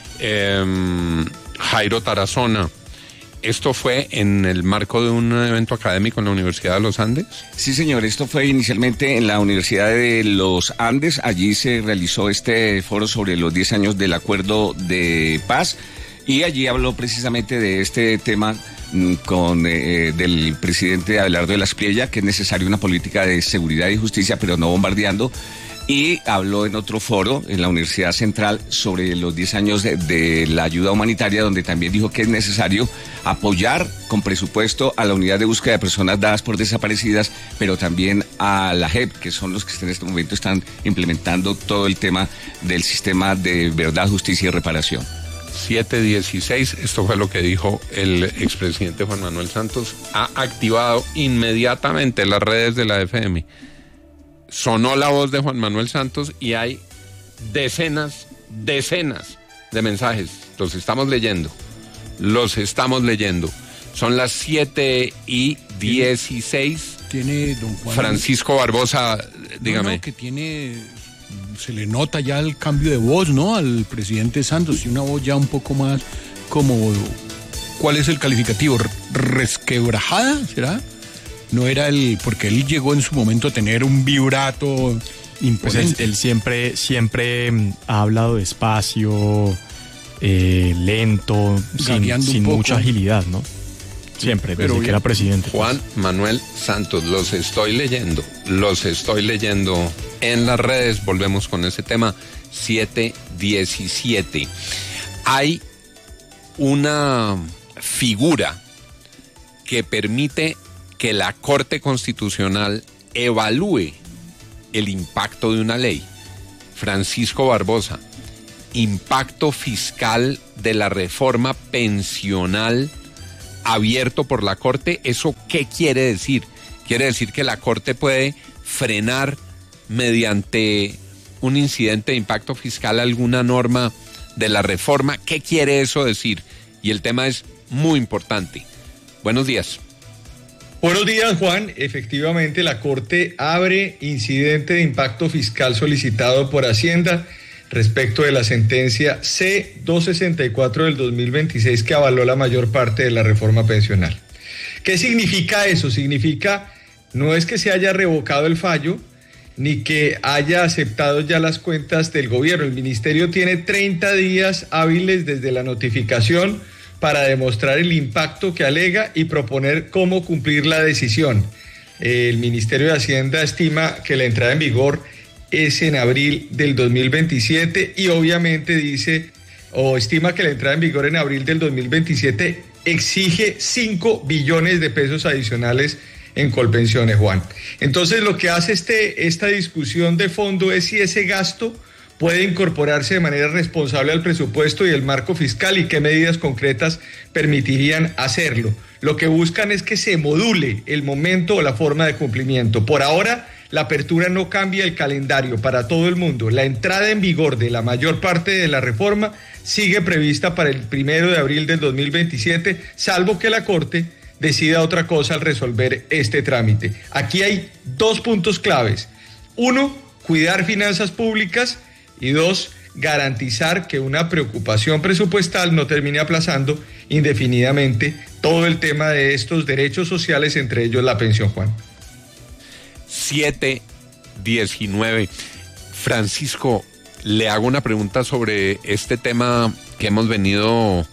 eh, Jairo Tarazona. ¿Esto fue en el marco de un evento académico en la Universidad de los Andes? Sí, señor, esto fue inicialmente en la Universidad de los Andes. Allí se realizó este foro sobre los diez años del Acuerdo de Paz, y allí habló precisamente de este tema con eh, del presidente Abelardo de la Espriella, que es necesaria una política de seguridad y justicia, pero no bombardeando. Y habló en otro foro en la Universidad Central sobre los diez años de, de la ayuda humanitaria, donde también dijo que es necesario apoyar con presupuesto a la Unidad de Búsqueda de Personas Dadas por Desaparecidas, pero también a la J E P, que son los que en este momento están implementando todo el tema del sistema de verdad, justicia y reparación. siete dieciséis, esto fue lo que dijo el expresidente Juan Manuel Santos. Ha activado inmediatamente las redes de la F M. Sonó la voz de Juan Manuel Santos y hay decenas, decenas de mensajes. Los estamos leyendo. Los estamos leyendo. Son las siete y dieciséis. Tiene don Juan Francisco Barbosa, dígame. No, no, que tiene, se le nota ya el cambio de voz, ¿no? Al presidente Santos, y una voz ya un poco más como, ¿cuál es el calificativo? ¿Resquebrajada, será? No era el, porque él llegó en su momento a tener un vibrato imponente. Pues él, él siempre, siempre ha hablado despacio, eh, lento, sin, sin mucha agilidad, ¿no? Siempre, Pero desde bien, que era presidente. Juan Manuel Santos, los estoy leyendo, los estoy leyendo en las redes. Volvemos con ese tema, siete diecisiete. Hay una figura que permite que la Corte Constitucional evalúe el impacto de una ley. Francisco Barbosa, impacto fiscal de la reforma pensional abierto por la Corte, ¿eso qué quiere decir? ¿Quiere decir que la Corte puede frenar mediante un incidente de impacto fiscal alguna norma de la reforma? ¿Qué quiere eso decir? Y el tema es muy importante. Buenos días. Buenos días, Juan. Efectivamente, la Corte abre incidente de impacto fiscal solicitado por Hacienda respecto de la sentencia C doscientos sesenta y cuatro del dos mil veintiséis que avaló la mayor parte de la reforma pensional. ¿Qué significa eso? Significa, no es que se haya revocado el fallo, ni que haya aceptado ya las cuentas del gobierno. El ministerio tiene treinta días hábiles desde la notificación para demostrar el impacto que alega y proponer cómo cumplir la decisión. El Ministerio de Hacienda estima que la entrada en vigor es en abril del dos mil veintisiete y obviamente dice, o estima que la entrada en vigor en abril del dos mil veintisiete exige cinco billones de pesos adicionales en Colpensiones, Juan. Entonces lo que hace este, esta discusión de fondo es si ese gasto puede incorporarse de manera responsable al presupuesto y el marco fiscal y qué medidas concretas permitirían hacerlo. Lo que buscan es que se module el momento o la forma de cumplimiento. Por ahora, la apertura no cambia el calendario para todo el mundo. La entrada en vigor de la mayor parte de la reforma sigue prevista para el primero de abril del dos mil veintisiete, salvo que la Corte decida otra cosa al resolver este trámite. Aquí hay dos puntos claves. Uno, cuidar finanzas públicas y dos, garantizar que una preocupación presupuestal no termine aplazando indefinidamente todo el tema de estos derechos sociales, entre ellos la pensión, Juan. siete diecinueve. Francisco, le hago una pregunta sobre este tema que hemos venido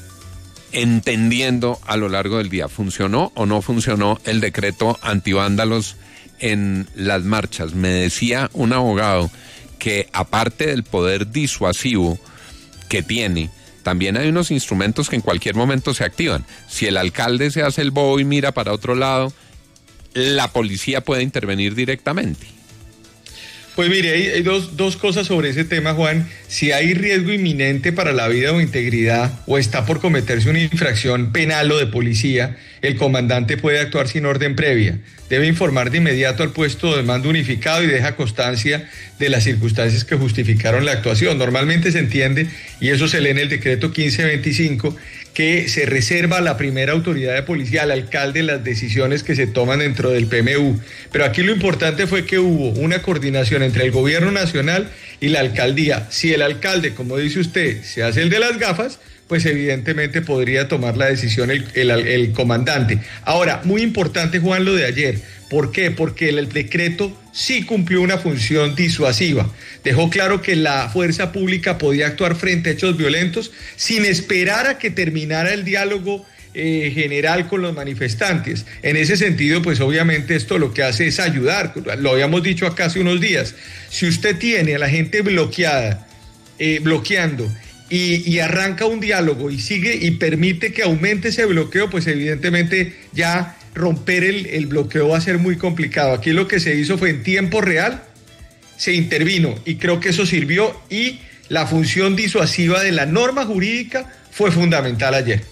entendiendo a lo largo del día. ¿Funcionó o no funcionó el decreto antivándalos en las marchas? Me decía un abogado que aparte del poder disuasivo que tiene, también hay unos instrumentos que en cualquier momento se activan. Si el alcalde se hace el bobo y mira para otro lado, la policía puede intervenir directamente. Pues mire, hay, hay dos, dos cosas sobre ese tema, Juan. Si hay riesgo inminente para la vida o integridad o está por cometerse una infracción penal o de policía, el comandante puede actuar sin orden previa. Debe informar de inmediato al puesto de mando unificado y deja constancia de las circunstancias que justificaron la actuación. Normalmente se entiende, y eso se lee en el decreto quince veinticinco, que se reserva a la primera autoridad de policía, al alcalde, las decisiones que se toman dentro del P M U. Pero aquí lo importante fue que hubo una coordinación entre el gobierno nacional y la alcaldía. Si el alcalde, como dice usted, se hace el de las gafas, pues evidentemente podría tomar la decisión el, el, el comandante. Ahora, muy importante, Juan, lo de ayer. ¿Por qué? Porque el, el decreto sí cumplió una función disuasiva. Dejó claro que la fuerza pública podía actuar frente a hechos violentos sin esperar a que terminara el diálogo eh, general con los manifestantes. En ese sentido, pues obviamente esto lo que hace es ayudar. Lo habíamos dicho acá hace unos días. Si usted tiene a la gente bloqueada, eh, bloqueando, Y, y arranca un diálogo y sigue y permite que aumente ese bloqueo, pues evidentemente ya romper el, el bloqueo va a ser muy complicado. Aquí lo que se hizo fue en tiempo real, se intervino y creo que eso sirvió y la función disuasiva de la norma jurídica fue fundamental ayer.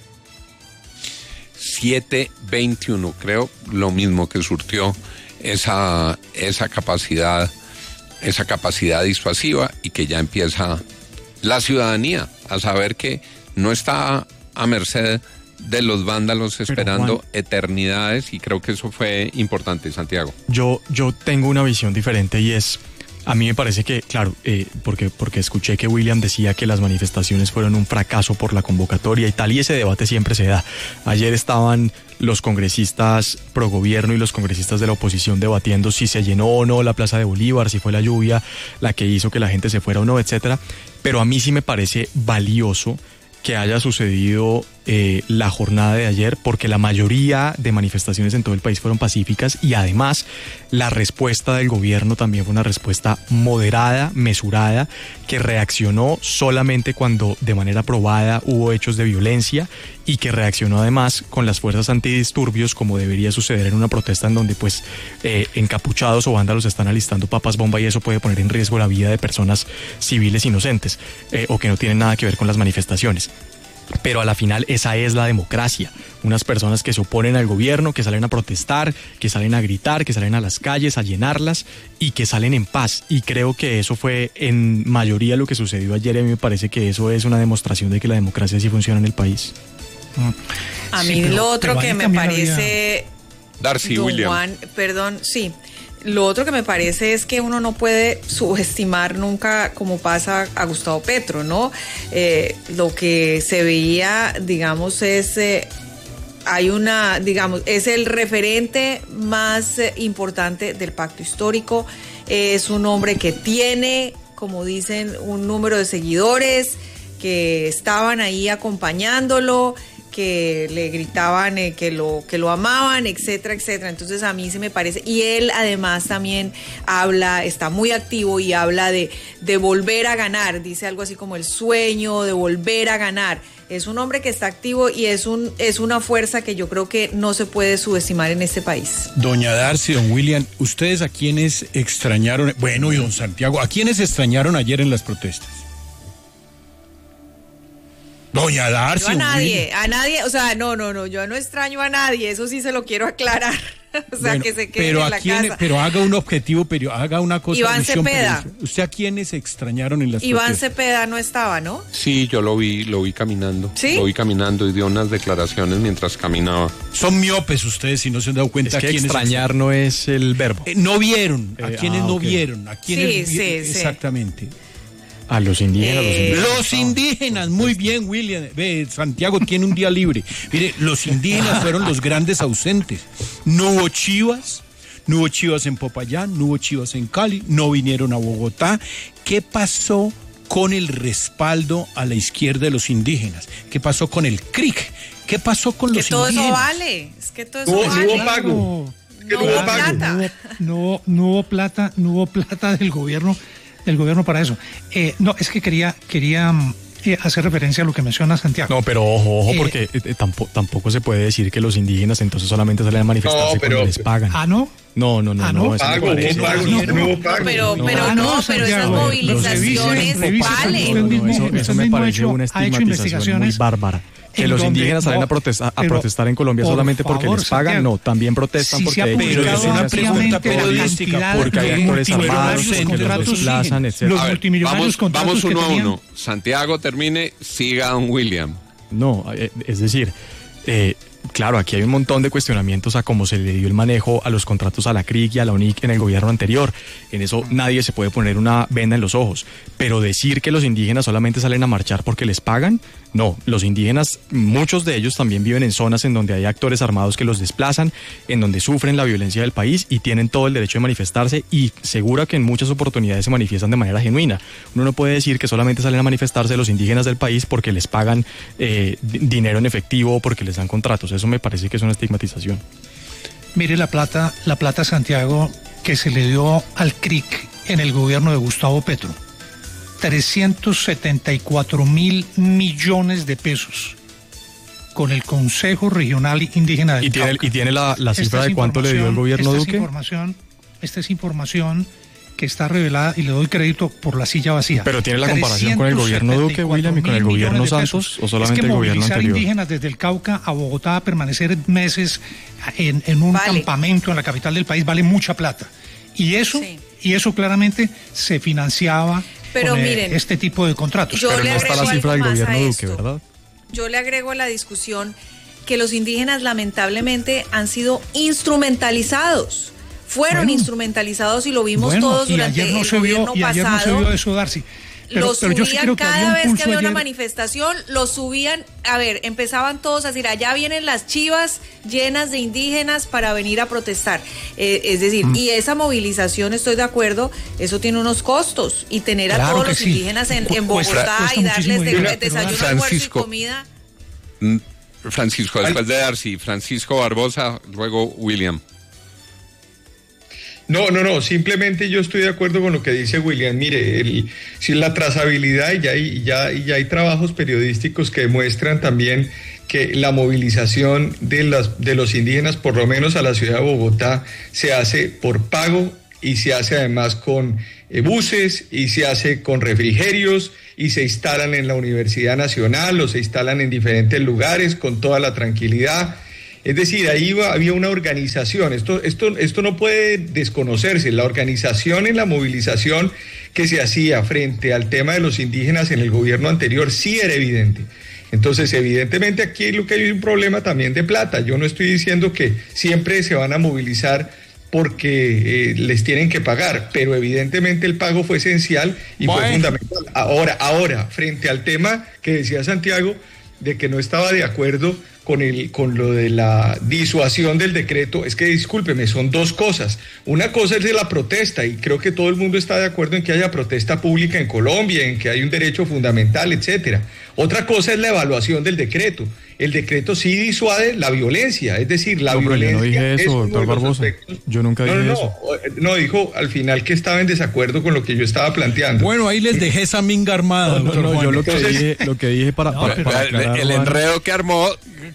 siete veintiuno, creo lo mismo que surtió esa, esa capacidad, esa capacidad disuasiva y que ya empieza la ciudadanía a saber que no está a merced de los vándalos esperando Juan, eternidades, y creo que eso fue importante, Santiago. Yo, yo tengo una visión diferente y es, A mí me parece que, claro, eh, porque, porque escuché que William decía que las manifestaciones fueron un fracaso por la convocatoria y tal, y ese debate siempre se da. Ayer estaban los congresistas pro gobierno y los congresistas de la oposición debatiendo si se llenó o no la Plaza de Bolívar, si fue la lluvia la que hizo que la gente se fuera o no, etcétera. Pero a mí sí me parece valioso que haya sucedido eh, la jornada de ayer, porque la mayoría de manifestaciones en todo el país fueron pacíficas y además la respuesta del gobierno también fue una respuesta moderada, mesurada, que reaccionó solamente cuando de manera probada hubo hechos de violencia y que reaccionó además con las fuerzas antidisturbios, como debería suceder en una protesta en donde pues eh, encapuchados o vándalos están alistando papas bomba y eso puede poner en riesgo la vida de personas civiles inocentes eh, o que no tienen nada que ver con las manifestaciones. Pero a la final esa es la democracia, unas personas que se oponen al gobierno, que salen a protestar, que salen a gritar, que salen a las calles a llenarlas y que salen en paz, y creo que eso fue en mayoría lo que sucedió ayer y a mí me parece que eso es una demostración de que la democracia sí funciona en el país. A mí sí, pero, lo otro que me parece... Había... Darcy, Don William. Juan, perdón, sí... Lo otro que me parece es que uno no puede subestimar nunca, como pasa a Gustavo Petro, ¿no? Eh, lo que se veía, digamos, es... Eh, hay una, digamos, es el referente más eh, importante del pacto histórico. Eh, es un hombre que tiene, como dicen, un número de seguidores que estaban ahí acompañándolo, que le gritaban eh, que lo que lo amaban, etcétera, etcétera. Entonces a mí se me parece, y él además también habla, está muy activo y habla de, de volver a ganar, dice algo así como el sueño de volver a ganar. Es un hombre que está activo y es un es una fuerza que yo creo que no se puede subestimar en este país. Doña Darcy, don William, ¿ustedes a quiénes extrañaron? Bueno, y don Santiago, ¿a quiénes extrañaron ayer en las protestas? Doña Darcy. Yo a nadie, a nadie, o sea, no, no, no, yo no extraño a nadie, eso sí se lo quiero aclarar. O sea, bueno, que se quede pero en a la quién, casa. Pero haga un objetivo, pero haga una cosa. Iván Cepeda. ¿Usted a quiénes extrañaron en las Iván protestas? Cepeda no estaba, ¿no? Sí, yo lo vi, lo vi caminando. ¿Sí? Lo vi caminando y dio unas declaraciones mientras caminaba. Son miopes ustedes si no se han dado cuenta. Es que a quiénes extrañar no es el verbo. Eh, no vieron, a eh, quiénes ah, no okay. vieron, a quiénes sí, vi- sí, exactamente. Sí. A los indígenas, Eh, los indígenas. Los indígenas, muy bien, William. Ve, Santiago tiene un día libre. Mire, los indígenas fueron los grandes ausentes. No hubo chivas, no hubo chivas en Popayán, no hubo chivas en Cali, no vinieron a Bogotá. ¿Qué pasó con el respaldo a la izquierda de los indígenas? ¿Qué pasó con el C R I C? ¿Qué pasó con que los todo indígenas? eso vale, es que todo eso No, vale. no hubo pago. No, no hubo hubo pago. plata. No, no hubo plata, no hubo plata del gobierno, del gobierno para eso. Eh, no, es que quería, quería eh, hacer referencia a lo que menciona Santiago. No, pero ojo, ojo, Eh, porque eh, eh, tampoco, tampoco se puede decir que los indígenas entonces solamente salen a manifestarse No, pero- cuando les pagan. Ah, ¿no? No, no, no, Ah, no. no, eso me pago, parece. no pago, no, no hubo pago. Pero, No. pero Ah, no, no, pero esas Santiago, movilizaciones revisen, valen. usted mismo- No, eso, eso usted me mismo ha parece hecho- una ha hecho estigmatización muy investigaciones bárbara. Que en los donde- indígenas salen no, a, protestar, a pero, protestar en Colombia por solamente porque favor, les pagan. Santiago, No, también protestan si porque se ha hay Pero es una publicado pregunta ampliamente la periodística, cantidad porque hay de actores armados multimillonarios que los contratos, desplazan, etcétera. los A ver, multimillonarios vamos, contratos vamos que uno a tenían. uno. Santiago termine, siga don William. No, eh, es decir, eh, claro, aquí hay un montón de cuestionamientos a cómo se le dio el manejo a los contratos a la C R I C y a la U N I C en el gobierno anterior. En eso nadie se puede poner una venda en los ojos. Pero decir que los indígenas solamente salen a marchar porque les pagan, no. Los indígenas, muchos de ellos también viven en zonas en donde hay actores armados que los desplazan, en donde sufren la violencia del país y tienen todo el derecho de manifestarse y seguro que en muchas oportunidades se manifiestan de manera genuina. Uno no puede decir que solamente salen a manifestarse los indígenas del país porque les pagan eh, d- dinero en efectivo o porque les dan contratos. Eso me parece que es una estigmatización. Mire la plata, la plata, Santiago, que se le dio al C R I C en el gobierno de Gustavo Petro. trescientos setenta y cuatro mil millones de pesos con el Consejo Regional Indígena del ¿Y tiene, Cauca. y tiene la, la Esta cifra es de cuánto le dio el gobierno esta Duque? Es información, esta es información que está revelada y le doy crédito por la silla vacía. Pero tiene la comparación con el gobierno Duque, William, y con el gobierno Santos, o solamente es que el gobierno movilizar anterior. indígenas desde el Cauca a Bogotá a permanecer meses en, en un Vale. campamento en la capital del país vale mucha plata. Y eso, Sí. y eso claramente se financiaba Pero con eh, miren, este tipo de contratos. yo Pero le no está la agrego cifra del algo más gobierno a Duque, esto. ¿verdad? Yo le agrego a la discusión que los indígenas lamentablemente han sido instrumentalizados. fueron bueno, instrumentalizados y lo vimos bueno, todos durante el no gobierno vio, pasado. Y ayer no se vio eso, Darcy. Pero, lo subían pero yo sí creo que cada vez que había ayer. una manifestación, lo subían, a ver, empezaban todos a decir, allá vienen las chivas llenas de indígenas para venir a protestar. Eh, es decir, mm. y esa movilización, estoy de acuerdo, eso tiene unos costos, y tener claro a todos los sí. indígenas en, en Bogotá cuesta, y darles de, desayuno, almuerzo y comida. Francisco, después de Darcy, Francisco Barbosa, luego William. No, no, no, simplemente yo estoy de acuerdo con lo que dice William. Mire, el, si la trazabilidad, y ya, hay, ya, ya hay trabajos periodísticos que demuestran también que la movilización de, las, de los indígenas, por lo menos a la ciudad de Bogotá, se hace por pago y se hace además con eh, buses y se hace con refrigerios y se instalan en la Universidad Nacional o se instalan en diferentes lugares con toda la tranquilidad. Es decir, ahí iba, había una organización, esto, esto, esto no puede desconocerse, la organización en la movilización que se hacía frente al tema de los indígenas en el gobierno anterior sí era evidente. Entonces, evidentemente aquí lo que hay es un problema también de plata. Yo no estoy diciendo que siempre se van a movilizar porque eh, les tienen que pagar, pero evidentemente el pago fue esencial y bueno. fue fundamental. Ahora, ahora, frente al tema que decía Santiago, de que no estaba de acuerdo con el con lo de la disuasión del decreto, es que discúlpeme, son dos cosas. Una cosa es de la protesta, y creo que todo el mundo está de acuerdo en que haya protesta pública en Colombia, en que hay un derecho fundamental, etcétera. Otra cosa es la evaluación del decreto. El decreto sí disuade la violencia, es decir, la no, violencia. Yo no dije eso, doctor Barbosa. Yo nunca dije no, no, eso. No, no, dijo al final que estaba en desacuerdo con lo que yo estaba planteando. Bueno, ahí les dejé esa minga armada, no, doctor no, Juan. Yo lo que Entonces, dije, lo que dije para, no, para, pero, para aclarar, el enredo que armó.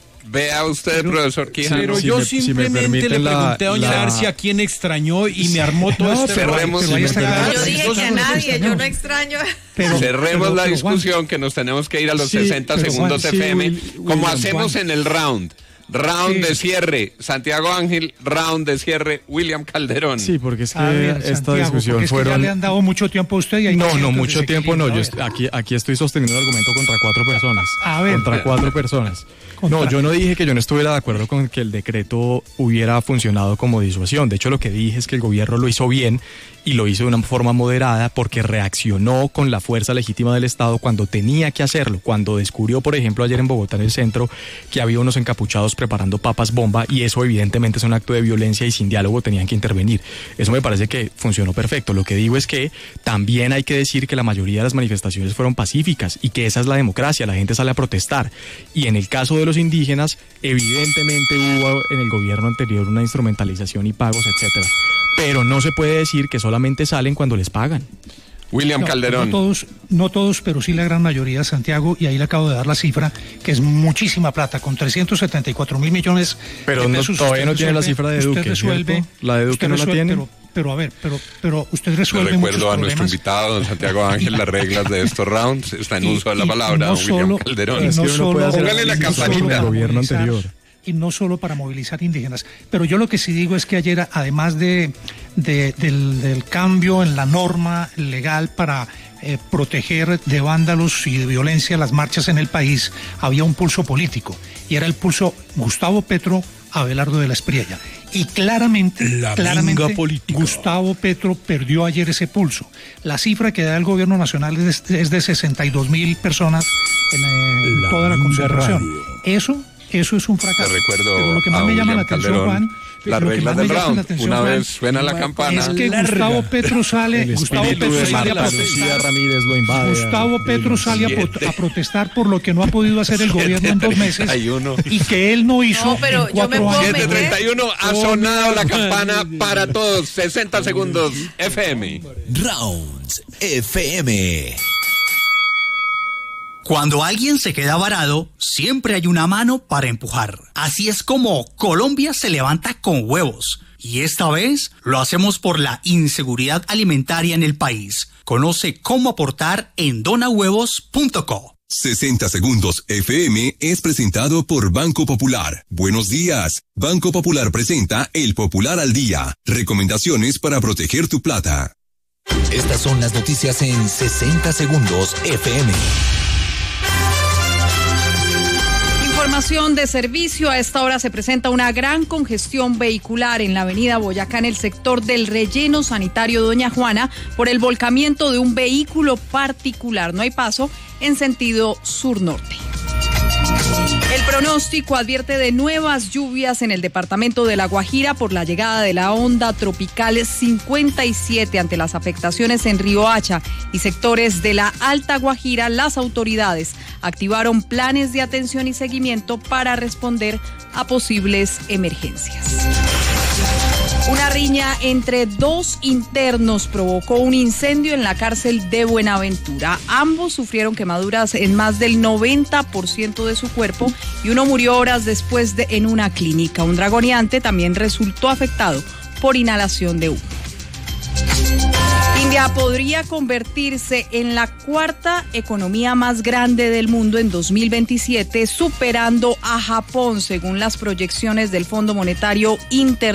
Vea usted, pero, profesor Quijano. Pero si yo me, simplemente si le pregunté a doña la... Darcy a quién extrañó y me armó todo no, este cerremos, pero si yo dije que a nadie, yo no extraño. Pero, cerremos pero, la pero, discusión, Juan, que nos tenemos que ir a los sí, sesenta segundos Juan, F M, sí, Will, como William, hacemos Juan. En el round. Round sí. de cierre, Santiago Ángel, round de cierre, William Calderón. Sí, porque es que ver, esta Santiago, discusión es fueron... Que ya le han dado mucho tiempo a usted y hay No, no, mucho tiempo no, yo est... aquí, aquí estoy sosteniendo el argumento contra cuatro personas. A ver. Contra cuatro personas. Contra... No, yo no dije que yo no estuviera de acuerdo con que el decreto hubiera funcionado como disuasión. De hecho, lo que dije es que el gobierno lo hizo bien y lo hizo de una forma moderada porque reaccionó con la fuerza legítima del Estado cuando tenía que hacerlo, cuando descubrió, por ejemplo, ayer en Bogotá, en el centro, que había unos encapuchados preparando papas bomba y eso evidentemente es un acto de violencia y sin diálogo tenían que intervenir. Eso me parece que funcionó perfecto. Lo que digo es que también hay que decir que la mayoría de las manifestaciones fueron pacíficas y que esa es la democracia, la gente sale a protestar. Y en el caso de los indígenas, evidentemente hubo en el gobierno anterior una instrumentalización y pagos, etcétera. Pero no se puede decir que solamente salen cuando les pagan. William no, Calderón. No todos, no todos, pero sí la gran mayoría, Santiago, y ahí le acabo de dar la cifra, que es muchísima plata, con trescientos setenta y cuatro mil millones pero de pesos. Pero no, todavía no tiene la cifra de Duque, usted resuelve, ¿cierto? La de Duque no la tiene. Pero, pero a ver, pero, pero usted resuelve Le recuerdo a problemas. nuestro invitado, don Santiago Ángel, las reglas de estos rounds. Está en uso de la palabra, no don William solo, Calderón. No es que solo, póngale la campanita. El gobierno anterior. Y no solo para movilizar indígenas. Pero yo lo que sí digo es que ayer, además de, de del, del cambio en la norma legal para eh, proteger de vándalos y de violencia las marchas en el país, había un pulso político. Y era el pulso Gustavo Petro, Abelardo de la Espriella. Y claramente, la claramente Gustavo Petro perdió ayer ese pulso. La cifra que da el gobierno nacional es de, es de sesenta y dos mil personas en eh, la toda la concentración. Radio. Eso... Eso es un fracaso. Te recuerdo pero lo que más a me llama William la atención, Calderón, Juan, las reglas del round. Atención, Una Juan, vez suena la campana. Es que Gustavo Petro sale, Gustavo Petro sale a protestar. Ramírez lo invade, Gustavo Petro sale a, a protestar por lo que no ha podido hacer el gobierno en dos meses y que él no hizo no, pero en cuatro años. siete treinta y uno ha sonado la campana para todos. sesenta segundos F M. Rounds F M. Cuando alguien se queda varado, siempre hay una mano para empujar. Así es como Colombia se levanta con huevos. Y esta vez lo hacemos por la inseguridad alimentaria en el país. Conoce cómo aportar en donahuevos punto co. sesenta segundos F M es presentado por Banco Popular. Buenos días. Banco Popular presenta El Popular al Día. Recomendaciones para proteger tu plata. Estas son las noticias en sesenta segundos F M. Información de servicio. A esta hora se presenta una gran congestión vehicular en la avenida Boyacá, en el sector del relleno sanitario Doña Juana, por el volcamiento de un vehículo particular. No hay paso en sentido sur-norte. El pronóstico advierte de nuevas lluvias en el departamento de La Guajira por la llegada de la onda tropical cincuenta y siete. Ante las afectaciones en Riohacha y sectores de la Alta Guajira, las autoridades activaron planes de atención y seguimiento para responder a posibles emergencias. Una riña entre dos internos provocó un incendio en la cárcel de Buenaventura. Ambos sufrieron quemaduras en más del noventa por ciento de su cuerpo y uno murió horas después de, en una clínica. Un dragoneante también resultó afectado por inhalación de humo. India podría convertirse en la cuarta economía más grande del mundo en dos mil veintisiete, superando a Japón, según las proyecciones del Fondo Monetario Internacional.